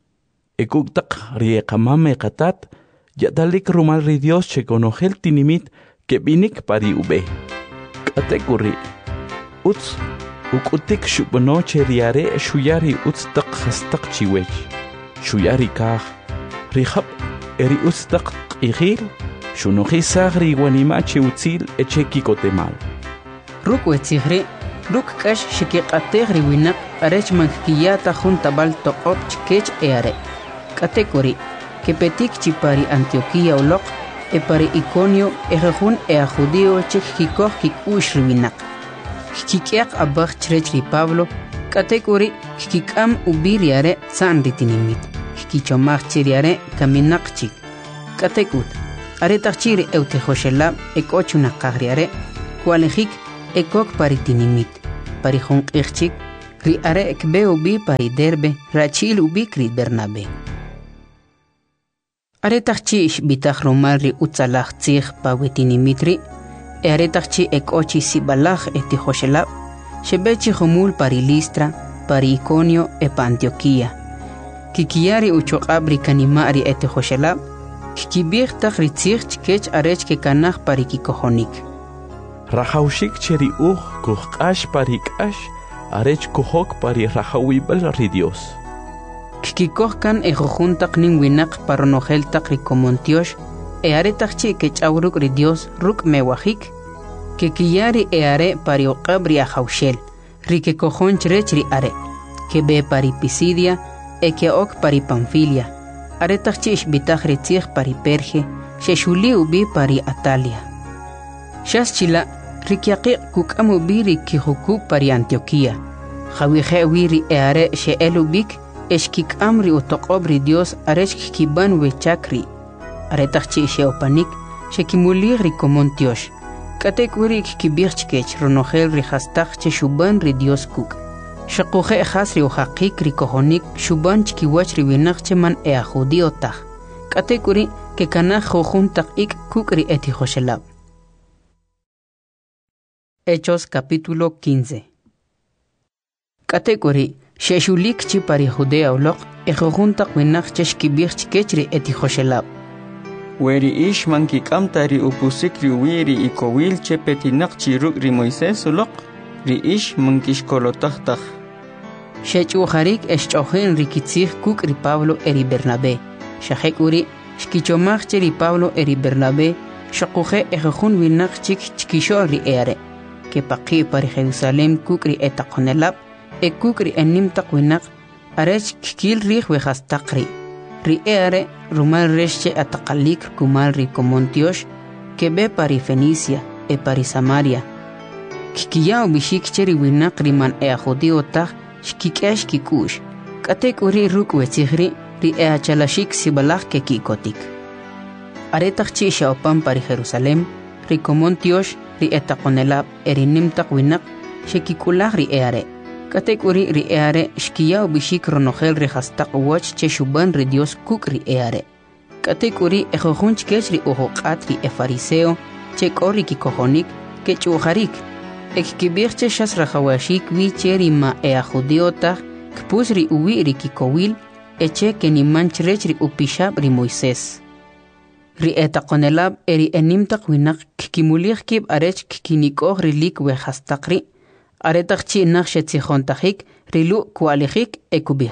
Ekuktak ri kamame katat yadalik rumal ri Dios che konohel tinimit ke binik pari ube. Katekuri uts ukutik shubno che riare shuyari uts tak khastak chiwech. Shuyari kah ri khab eri uts tak ighil shunohi sagri wanima che utzil echeki kotemal. Ruk wetzihri ruk kash shikiqateh ri winak arech mankiyata juntabal toqop chkech eare. Katekuri que petik chipari Antioquía ulok e pari Iconio e jejun e a judío chek kikoh kikush ribinak. Kikiak abach chrech ri Pablo, katekuri kikam ubiriare san ritinimit. Kikichomach chiriare kaminak chik. Katekut, aretach chiri eutejoshelab e kochuna kagriare, kualejik ekok paritinimit parijunq'ijchik ri are ekbe ubi pari Derbe rachil ubi kri Bernabe. Aretachchi ishbitaj romal ri utzalaj tzij pawetinimit ri e aretachchi ekochi sibalaj eti joshelab shebechi jomul pari Listra pari Iconio e pa Antioquía kikiyari uchoqabri kanimari eti joshelab kikibij taj ri tzij chkech arech ke kanaj pari kikojonik Rajaushik cheri uj kuhqash pari k'ash arech kuhok pari rajawibal ri Dios. Kikikohkan e jojuntaq nin winak paronojeltaq ri komontiosh e aretaqchi ke ch'awruk ri Dios ruk mewajik ke kiyari e are pari oqab ri ajawshel ri ke kojonch rech ri are ke be pari Pisidia e ke ok pari Panfilia aretaqchi ishbitaj ri tzij pari Perge sheshuli ubi pari Atalia shas chila ri kiaqiq kuk'am ubi ri kijukuk pari Antioquía jawije wiri e are she'el ubik Eshkik amri utoqobri Dios arech kiban wechakri aretachchi sheopanik shekimuligri komontiosh katek wiri kibirchkech ronogel ri hastach che shuban ri Dios kuk shaqoje khasri uhaqiq ri kohonik shuban chkiwach ri winach man e judío taj katek wiri ke kana jojuntaq ik kuk ri eti joshelab. Hechos capítulo quince. Katek wiri Sheshulik chi pari Judea uloq e jojuntaq winaq cheshkibij chkechri eti joshelab. Weri ish mankik'amta ri upusik ri wiri ikowil che petinaq chiruk ri Moisés uloq ri ish mankishkolotajtaj. Shech'ujarik eshch'ojin ri kitzij kuk ri Pablo eri Bernabe. Shajek uri shkichomaj che ri Pablo eri Bernabe shaquje e jojun winaq chik chkishol ri eare. Ke paqi pari Jerusalem kuk ri etaqonelab e kukri enim taqwinak arech kikil rij wejastaqri ri eare rumal resche ataqalik kumal ri komontiosh que be pari Fenicia e pari Samaria kikiyao bishik cheri winak riman e judío taj shkikesh kikush katek uri ruk wetzihri ri e achalashik sibalaj ke kikotik aretach chi shaopan pari Jerusalem ri komontiosh ri etaqonelab erinim taqwinak shekikulaj ri eare Katek uri ri eare shkiyao bishik ronogel ri hastaq wach che shuban ri Dios kuk ri eare. Katek uri e jojunch kech ri ujoqat ri e fariseo che kori ki kojonik ke chujarik. Ek kibir che shas rajawashik wi che ri ma e a judeo taj kpus ri uwi ri ki kowil e che ke ni manch rech ri upishab ri Moisés. Ri etaqonelab eri enimtaq winak kimulich kib arech kinikoj ri lik we hastaq ri aretachchi naxhe tzijontajik rilu kualijik ekubij.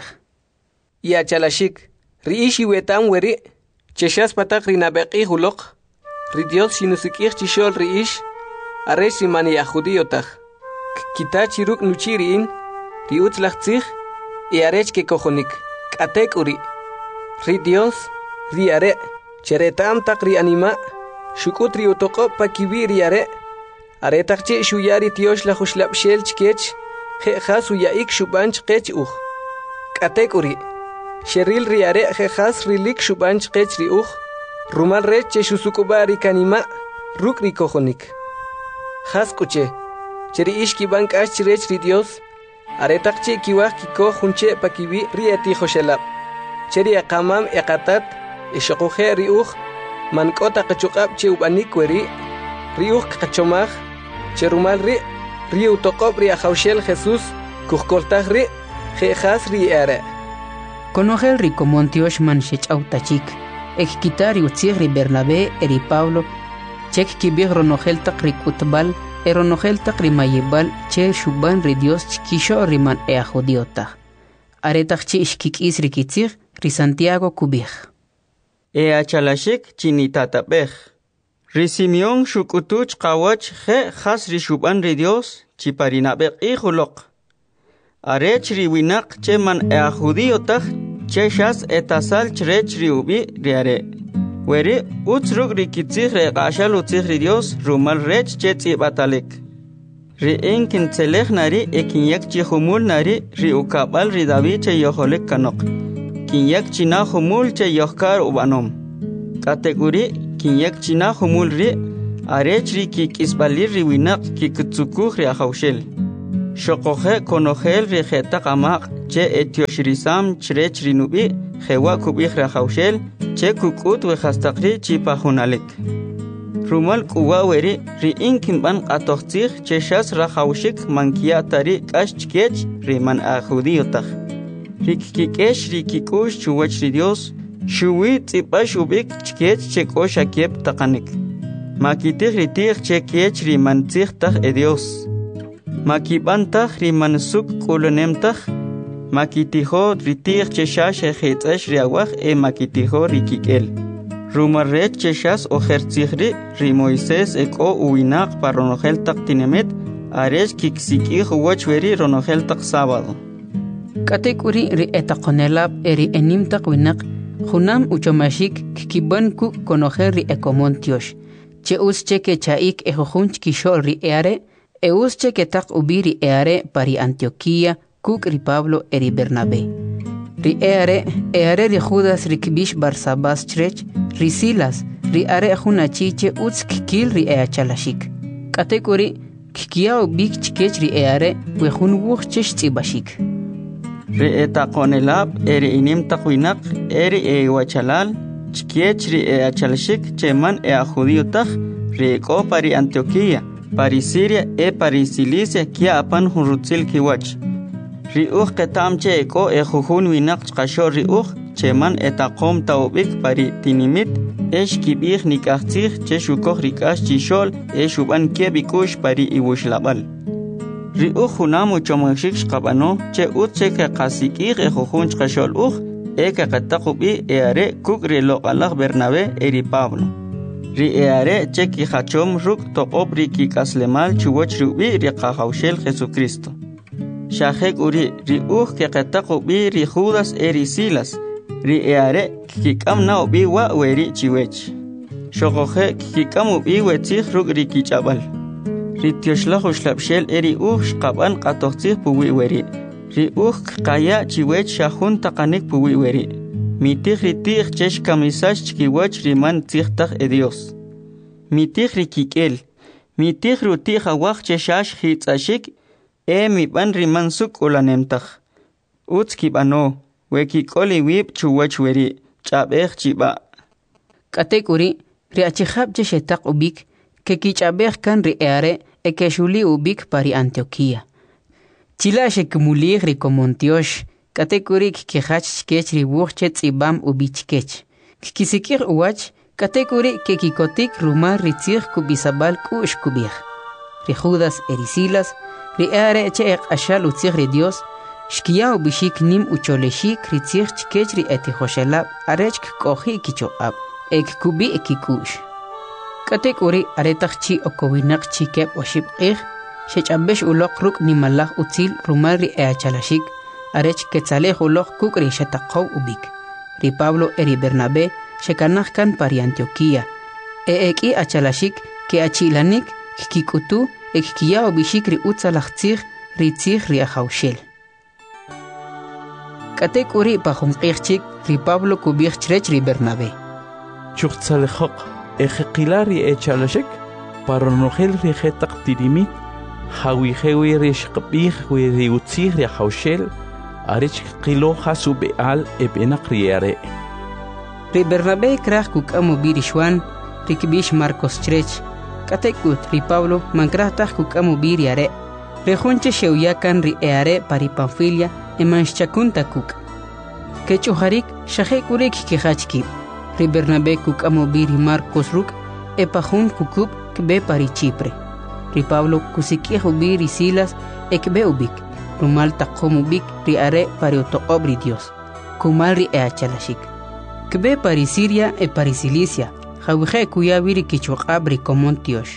Ya chalashik, ri ishi wetam weri, cheshas patak ri nabeqi huloq, ri Dios shinusikij chishol ri ish, aresh ri mani judío-taj. Kita chiruk nuchiri in, ri utzlach tzij, y arech ke kojonik, katek uri. Ri Dios, ri are, cheretam tak ri anima, shukut ri utoko pa kibi ri are, aretachchi shuyari tiosh la khuslab shel chkech khe khas uyaik shubanch qech uj katek uri sheril riare khe khas rilik shubanch qech ri uj rumal rech che shusukubari kanima rukri kojonik khas kuche cheri ishki bank ash rech ri Dios aretachchi kiwaj kiko junche pakibi rieti khoshelab cheri aqamam eqatat ishqoje ri uj mankota qachuqab che ubanik weri ri uj qachomaj Cherumal ri, ri utoqob ri ajawshel Jesús, kujkoltaj ri, jejas ri are. Conogel ri komontiosh man shechautachik, ek kitari utzig ri Bernabé eri Pablo, chek kibig ronogel tak ri kutbal, e ronogel tak ri mayibal, che shuban ri Dios chkisho ri man e ajodiota. Aretach chi ishkik is ri kitzig ri Santiago kubig. E achalashik chinitatapej. Ri Simeon shukutuch qawach je khas ri shuban ri Dios chiparinabeq ijuloq. Arech ri winak che man e a judío taj che shas etasal chrech ri ubi ri are. Weri utzruk ri kitzig re qashal utzig ri Dios rumal rech che tzibatalik. Ri enkin tselej nari e kinyak chi humul nari ri ukabal ri David che yoholik kanok. Kinyak china humul che yohkar ubanom. Kategori kinyak china humul ri arech ri kik'isb'alir ri winaq kikutzukuj ri ajawxel xoqoje konojel ri jetaq amaq che etioxirisam chirech ri nub'i jewa' kub'ij ri ajawxel che kuk'ut wejastaq ri chipajunalik rumal k'uwa weri ri inkinb'an q'atoj tzij che xas rajawxik mankiya' ta ri k'ax chkech ri man a judío taj ri kik'ex ri kik'ux chuwach ri Dios xuwi tz'ib'ax ub'ik chkech che k'o xakep taqanik makitij ri tij che kech ri man tzij taj e Dios makib'an taj ri man suk k'ulunem taj makitijo ri tij che xax ejitz'ex ri awaj e makitijo ri kik'el rumarrech che xas ojer tzij ri ri Moisés e k'o uwinaq pa ronojel taq tinimet arech kiksik'ij uwach weri ronojel taq sábado k'atek uri ri etaqonelab eri enim taq winaq junam uchomashik kikib'an ku konojel ri ekomon tiox che us che ke chaik e jujun kixol ri eare e us che ke taq ubi ri eare pari Antioquía kuk ri Pablo eri Bernabé ri eare eare ri Judas ri kibish Barsabás chrech ri Silas ri are junachi che us kikil ri eachalashik k'atek uri kikia ubik chkech ri eare we jun wuj chesh tz'ibashik ri etaqonelab eri inim taq winaq eri e wachalal chkech ri eachalashik che man e a judío taj ri k'o pari Antioquía pari Siria e pari Cilicia kia apan jun rutzil kiwach ri uj qetam che e k'o e jujun winaq chqaxo ri uj che man etaqom ta ubik pari tinimit ex kib'ij nik'aj tzij che xukoj ri k'ax chixol e xub'an ke b'ik'ux pari iwuxlab'al ri uj junam uchomajxik xqab'ano che ut che qeqasik'ij e jujun chqaxol uj e qeqetaq ub'i e are kuk' ri loq'alaj Bernabé e ri Pablo ri e are che kijachom ruk' toq'ob ri kik'aslemal chuwach ri ub'i ri qajawxel Jesucristo xajek uri ri uj qeqetaq ub'i ri Judas e ri Silas ri e are kik'am na ub'i wa' weri chiwech xoqoje kik'am ub'i wetzij ruk' ri kich'ab'al ri tioxlaj uxlab'xel e ri uj xqab'an q'atoj tzij puwi' weri ri uj qaya' chiwech xajun taqanik puwi' weri mitij ri tij che xkamisax chkiwach ri man tzij taj e Dios mitij ri kik'el mitij ri utij awaj che xax jitz'axik e mib'an ri man suk k'ulanem taj utz kib'ano we kik'ol iwib' chuwach weri ch'ab'ej chib'a' k'atek uri ri achijab che xetaq ubik ke kich'ab'ej kan ri eare e ke xuli ubik pari Antioquía chila xekimulij ri komontiox k'atek uri kikijach chkech ri wuj che tz'ibam ubi chkech kikisik'ij uwach k'atek uri ke kikotik rumar ri tzij kub'isab'al k'u'x kub'ij ri Judas e ri Silas ri eare che eq'axal utzij ri Dios xkiya ubixik nim ucholexik ri tzij chkech ri etijoxelab arech kk'oji' kichoq'ab e kikub'i' kik'u'x k'atek uri aretaj chi okowinaq chi keb' oxib' q'ij xech'ab'ex uloq ruk' nimalaj utzil rumal ri eachalaxik arech ketzalej uloq kuk' ri xetaqow ubik ri Pablo e ri Bernabé xekanaj kan pari Antioquía e ek'i achalaxik ke achi'lanik kikik'utu e kikiya ubixik ri utzalaj tzij ri tzij ri ajawxel k'atek uri pa jun q'ij chik ri Pablo kub'ij chrech ri Bernabé chuqtzalejoq ejeqila ri echalashik paronojel ri jetaq tirimit hawijewi ri xqb'ij wi ri utzij ri ajawxel arech qilo jasu be'al e b'enaq ri are ri Bernabé kraj kuk'am ubi ri Xuan ri kib'ix Marcos chrech k'atek ut ri Pablo mankraj taj kuk'am ubi ri are ri jun che xewya kan ri e are pari Panfilia e manxchakun ta kuk' kech'ujarik xajek uri kikijach kib' ri Bernabé kuk'am ubi ri Marcos ruk' e pajun kukub' kb'e pari Chipre ri Pablo kusik'ij ubi ri Silas e kb'e ubik rumal taqom ubik ri are pari otoq'ob ri Dios kumal ri eachalaxik kb'e pari Siria e pari Cilicia jawije kuyawi ri kichoq'ab ri komon tiox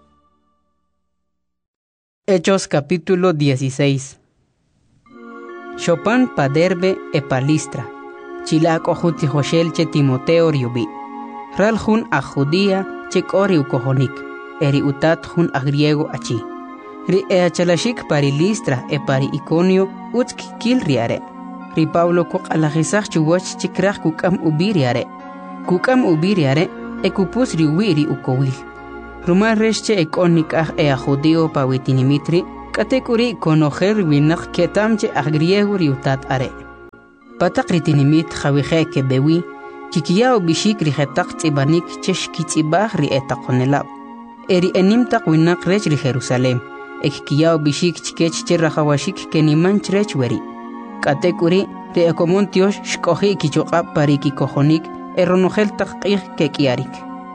Hechos capítulo dieciséis Chopan pa Derbe e pa Listra chila k'ojut tijoxel che Timoteo riubi ral jun a judía che k'ori ukojonik eri utat jun a griego achi ri eachalaxik pari Listra e pari Iconio utz kikil ri are ri Pablo koq'alajisaj chuwach chikraj kuk'am ubi ri are kuk'am ubi ri are e kupus ri wi ri ukowil Rumal resche ekonik ah ea judío pa witinimitri, katekuri konojer winak ketamche ah griego riutat are. Patak ritinimit jawihe ke bewi, kikiyao bishik rihetak tibanik chesh kitibah ri etakonelab. Eri enimtak winak rech ri Jerusalem, ek kiyao bishik chikech cherrahawashik kenimanch rech weri. Katekuri ri ekomontiosh shkohi kichokab pariki kohonik, eronogel takqih ke kiarik.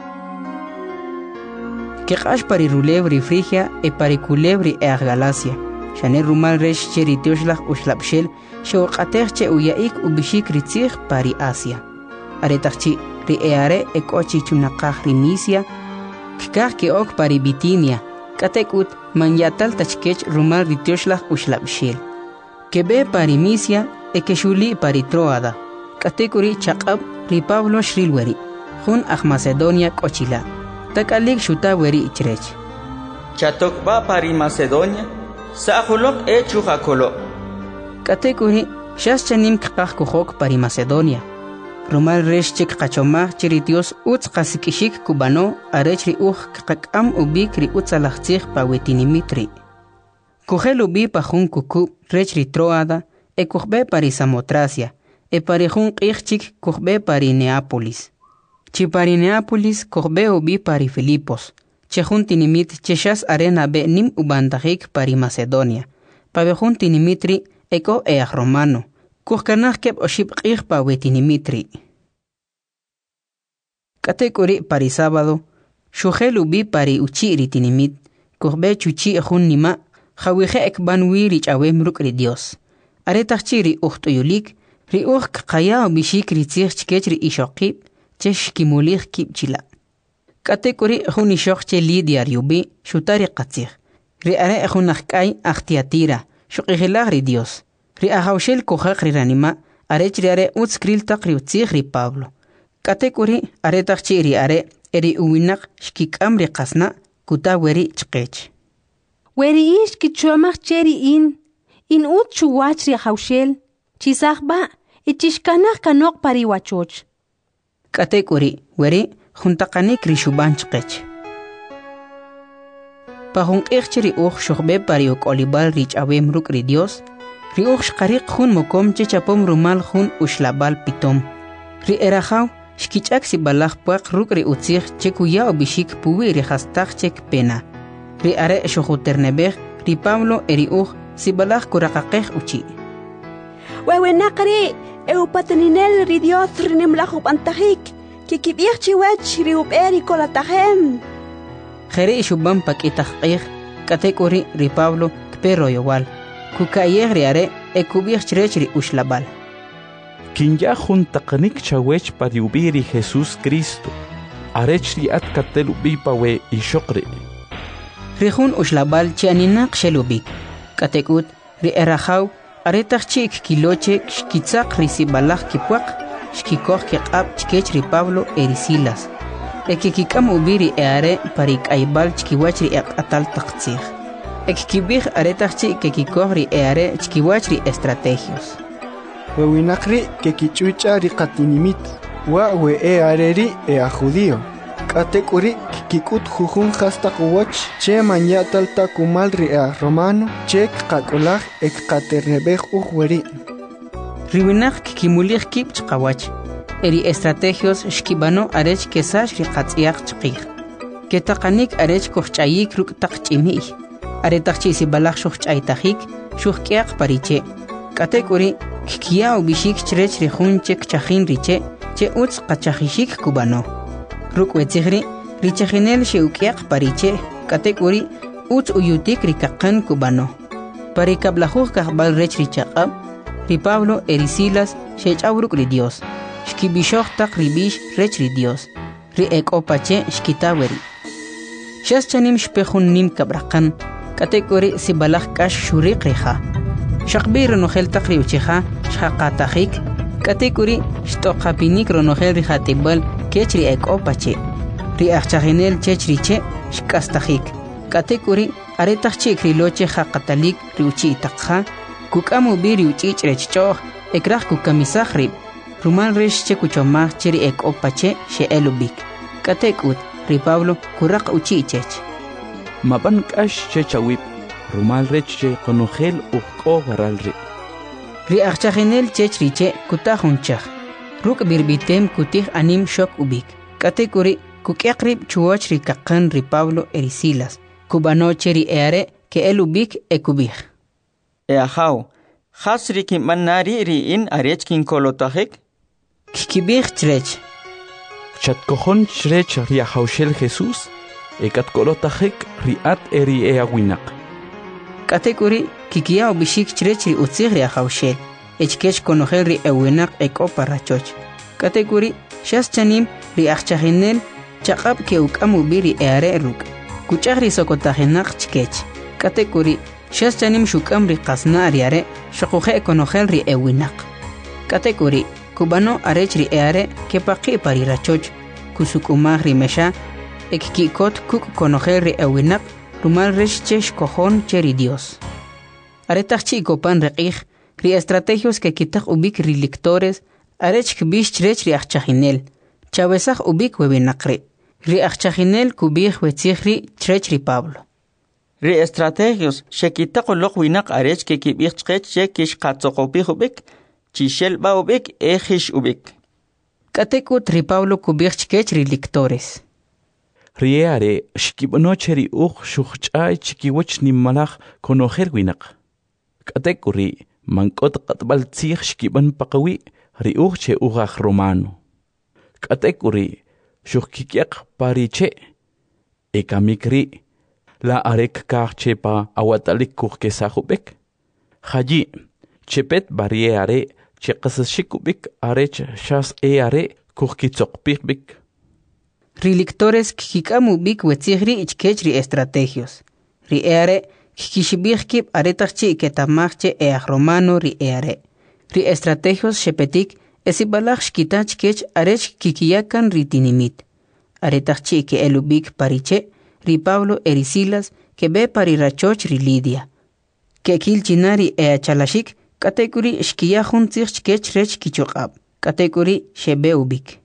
Kekash pari rulebri Frigia e pari culebri e Galacia. Shane rumal resh cheri teoshlach ushlapshel, shewqatech uyaik ubishik ritzich pari Asia. Aretachchi ri eare e kochi chunakah rimisia, kikah ke ok pari Bitinia, katekut manyatal tachkech rumal riteoshlach ushlapshel. Kebe pari Misia e keshuli pari Troada, katekuri chaqab ri Pablo shrilweri, jun ah Macedonia kochila. Takalik shuta weri ichrech. Chatokba pari Macedonia, sahulok e chujakolo. Katekuri, shas chanim kakak kuhok pari Macedonia. Rumal resh chik kachomah chiritios utz kasikishik kubano, arechri uj kakam ubik ri utzalachzich pa wetinimitri. Kuhel ubi pa jun kuku, rechri Troada, e kuhbe pari Samotracia, e pari jun kichik kuhbe pari Neapolis. Chipari Neapolis korbe ubi pari Filipos, chejun tinimit cheshas arena be nim ubandahik pari Macedonia, pabejun tinimitri eko each romano, kuhkanach keb oship qih pa wetinimitri. Katekuri pari sábado, shujel ubi pari uchiri tinimit, korbe chuchi ejun nima, jawije ekban wiri chawem rukri Dios. Aretachiri uhtuyulik, ri uj kaya ubishik ritzich chkechri ishokib, chesh kimulich kipchila. Katekuri juni shoche Lidia riubi, shutari qatzich. Ri are ejunachkai achtiatira, shuqihilag Dios. Ri ahaushel kohak ri ranima, arech ri are utskril tak ri utzich ri Pablo. Katekuri are takchi ri are, eri uwinak shkikam ri qasna, kuta weri chqech. Weri ish kichomach cheri in, in ut chuwach ri ahaushel, chisachba, ichishkanach kanok pari wachoch. Katekuri, weri, juntakanik rishuban chqech. Pahun ichri uj shugbe pari uk olibal rich awem ruk ri Dios, ri uj shkarik jun mokom chechapom rumal jun ushlabal pitom. Ri erajaw, shkichak si balach puak ruk ri utzich chekuya obishik puwi ri hastach chek pena. Ri are shujuternebech, ri Pablo eri uj si balach kurakakech uchi. Wewenakri, Eupataninel ri Dios rinimlaju pantahik, kikibich chiwech riub eri kolatahem. Jere ishubam pakitach eich, katekuri ri Pablo kpero yowal, kukayeh ri are ekubich chrech ri ushlabal. Kinya juntakanik chawech pariubiri Jesus Cristo, arech li at katelubi pawe ishokri. Rijun ushlabal chianinak shelubik, katekut ri erajaw, aretach chik kiloche shkitzak risibalach kipuak, shkikoch kiqab chkech ri Pablo erisilas. Ekikikam ubiri eare parik aibal chkiwach ri atal taktzich. Ekikibich aretach chik kekikoch ri eare chkiwach ri estrategios. Wewinakri kekichucha ri qatinimit, wa we eare ri ea judío. Katekuri kikut jujun hasta kuwach che manyatal takumal ri ea romano che kakulaj ek katernebej uweri. Riwinach kikimulich kip chkawach. Eri estrategios shkibano arech kesash ri qatziach chqih. Ketaqanik arech kuchayik ruk taqchimi. Aretachchi si balach shuchaytajik shukiaq pariche. Katekuri kikia ubishik chrech ri jun chek chajin riche che utz qachajishik kubano. Ruk wetzigri richajinel sheukiaq pariche katekuri utz uyutik rikaqan kubano. Parikablajuj kahbal rech richaqab ri Pablo erisilas shechawruk ri Dios. Shkibishoj tak ribish rech ri Dios. Ri ekopache shkitaweri. Shas chanim shpejun nim kabraqan katekuri si balaj kash shuriq riha. Shaqbir nojel tak ri ucheja shaqatajik katekuri shtoqapinik ronojel rihatibal kechri ekopache. Ri achchaginel chechriche shkastajik. Katekuri aretachchik riloche haqatalik riuchi takha kukamu biri uchich rechchoh ekraj kukamisaj rib. Rumal resh che kuchomaj cheri ekopache she elubik. Katekut ri Pablo kuraq uchi chech. Mapan kash che chawip, rumal rech che konogel uqo waral ri. Ri achachinel chech riche kutahun chach. Ruk birbitem kutih anim shok ubik. Katekuri kukekrib chuoch ri kakan ri Pablo erisilas. Kubano cheri eare ke el ubik e kubik. E ahau, hasri ki manari ri in arech kin kolotahek? Kikibik chrech. Chatkohon chrech ri ahaushel Jesus, e kat kolotahek ri at eri e awinak. Katekuri kikia ubishik chrech ri utzig ri ahaushel. Echkech konogel ri ewinak e koparachoch. Katekuri shas chanim ri achachinel chaqab ke ukamu biri eare ruk. Kuchagri sokotajenak chkech. Katekuri shas chanim shukam ri qasna ariare shakuhe konogel ri ewinak. Katekuri kubano arech ri eare ke paqi parirachoch kusukumag ri mesha ekkikot kuk konogel ri ewinak rumal reshchesh kojon cheri Dios. Aretachchi kopan reqij ri estrategios que quitak ubik ri lectores arech kbish chrech ri achachinel chavesaj ubik webinakri ri achachinel kubij wetzigri chrech ri Pablo ri estrategios shekitak ulok winak arech ke kibich chrech che kish qatzokopij ubik chishel ba ubik ejish ubik katekut ri Pablo kubij chkech ri lectores riare shkibnocheri uq shuchchay chikiwach nimalaj konojer winak katekuri mankot qatbal tzig shkiban paqawi ri uche ugaj romano. Katekuri shukkikiak pariche ekamikri la arek karche pa awatalik kurke sahubek. Haji chepet barriere cheqasashikubik arech shas e are kurkitzokpikbik. Ri lectores kikamu bik wetzigri ichkech ri estrategios. Ri eare kikishibikip aretachchi ketamachche e romano ri eare. Ri estrategios shepetik esibalach shkitach kech arech kikiyakan ri tinimit. Aretachchi ke elubik pariche ri Pablo erisilas ke be parirachoch ri Lidia. Ke kilchinari e achalashik katekuri shkiyahun tzich kech rech kichokab. Katekuri shebe ubik.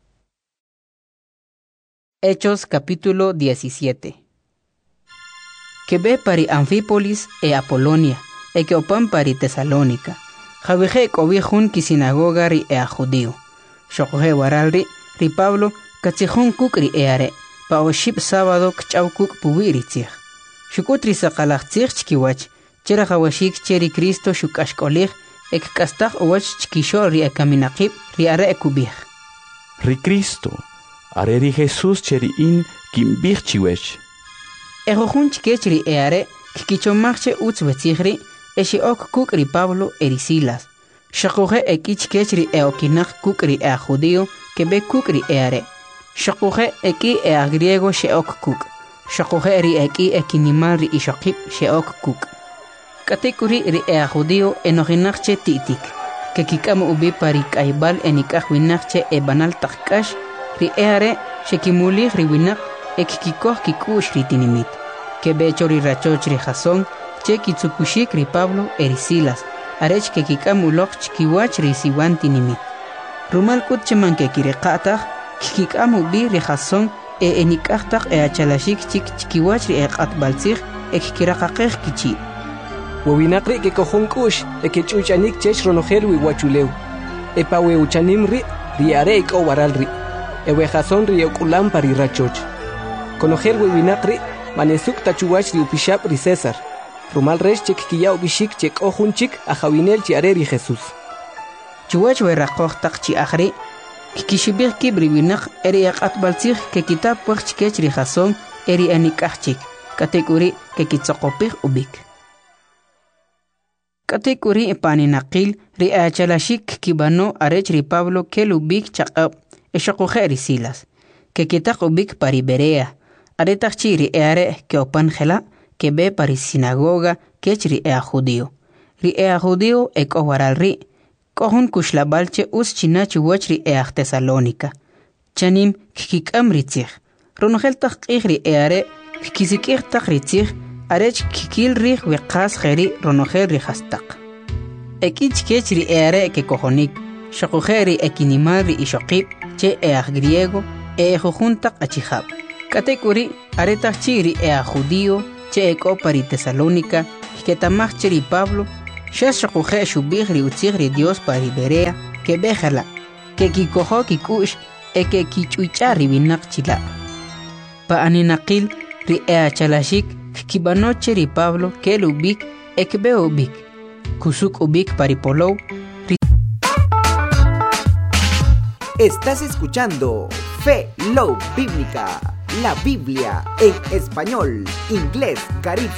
Hechos capítulo diecisiete. Que ve pari Anfípolis e Apolonia, e que opan pari Tesalónica. Javeje cobijun ki sinagoga ri e a judío. Shokoje waralri, ri Pablo, katsijun kuk ri eare, pa oship sábado kchau kuk puwiri tzich. Shukutri sakalach tzich chkiwach, chera jawashik cheri Cristo shukashkolich, ek kastak owach chkisho ri e kaminakip ri are e kubich. Ri Cristo, are ri Jesus cheri in kimbich chiwech. Ejojun chkech ri eare, kikichomachche utz wetzigri, eshi ok kuk ri Pablo erisilas. Shakoje eki chkech ri eokinak kuk ri ea judío, que be kuk ri eare. Shakoje eki ea griego she ok kuk. Shakoje ri eki ekinimal ri ishokip she ok kuk. Katekuri ri ea judío enoginakche titik. Que kikamu ubi pari kaibal enikaj winakche e banal takkash, ri eare shekimuli ri winak ekikikoh kikush ri tinimit. Que becho ri rachoch ri Jasón, che kitsukushik ri Pablo erisilas, arech que kikamulok chkiwach ri siwan tinimit. Rumal kut cheman que kirekatach, kikikamu bi ri Jasón e enikachtak e achalashik chik chkiwach ri eqat balzich e kikirakakech kichi. Wawinakri que cojon kush e que chuchanik chech ronojel wi wachuleu. E pa we uchanim ri ri are e ko waral ri. E we Jasón ri okulam pari rachoch. Conojel wi winakri manesuk tachuwach ri upishap ri César. Rumal resh chek kiya ubishik chek ojunchik a jawinel chi are ri Jesús. Chuwach we rakoch tak chi akhri, kikishibir kibri winak eri yaqat balzich ke kitab wach chikech ri Jasón eri anikachchik, katekuri ke kitsokopich ubik. Katekuri paninakil ri achalashik kibano arech ri Pablo ke lubik chaqab eshakoje ri Silas, ke kitak ubik pari Berea. Aretachchi ri eare ke opan jela, que be pari sinagoga kech ri ea judío. Ri ea judío e kowaral ri, kohun kushlabalche us chinachi wach ri ea Tesalónica. Chanim kikikam ri tzich. Ronogel takqih ri eare, kikisikih tak ri tzich, arech kikil ri weqas jeri ronogel ri hastak. Ekich kech ri eare ke kohonik, shakujeri ekinimal ri ishokip, che ea griego, e jujuntak achihab. Katekuri areta chiri e a judío che eko pari Tesalónica que tamach chiri Pablo shas shakuje shubigri utzigri Dios pari Berea que bejala que kikojo kikush e que kichuichari binak chila pa aninakil ri e a chalashik kibano chiri Pablo que lubik ekbe ubik kusuk ubik pari polou. Estás escuchando Fe Love Bíblica, la Biblia en español, inglés, Carib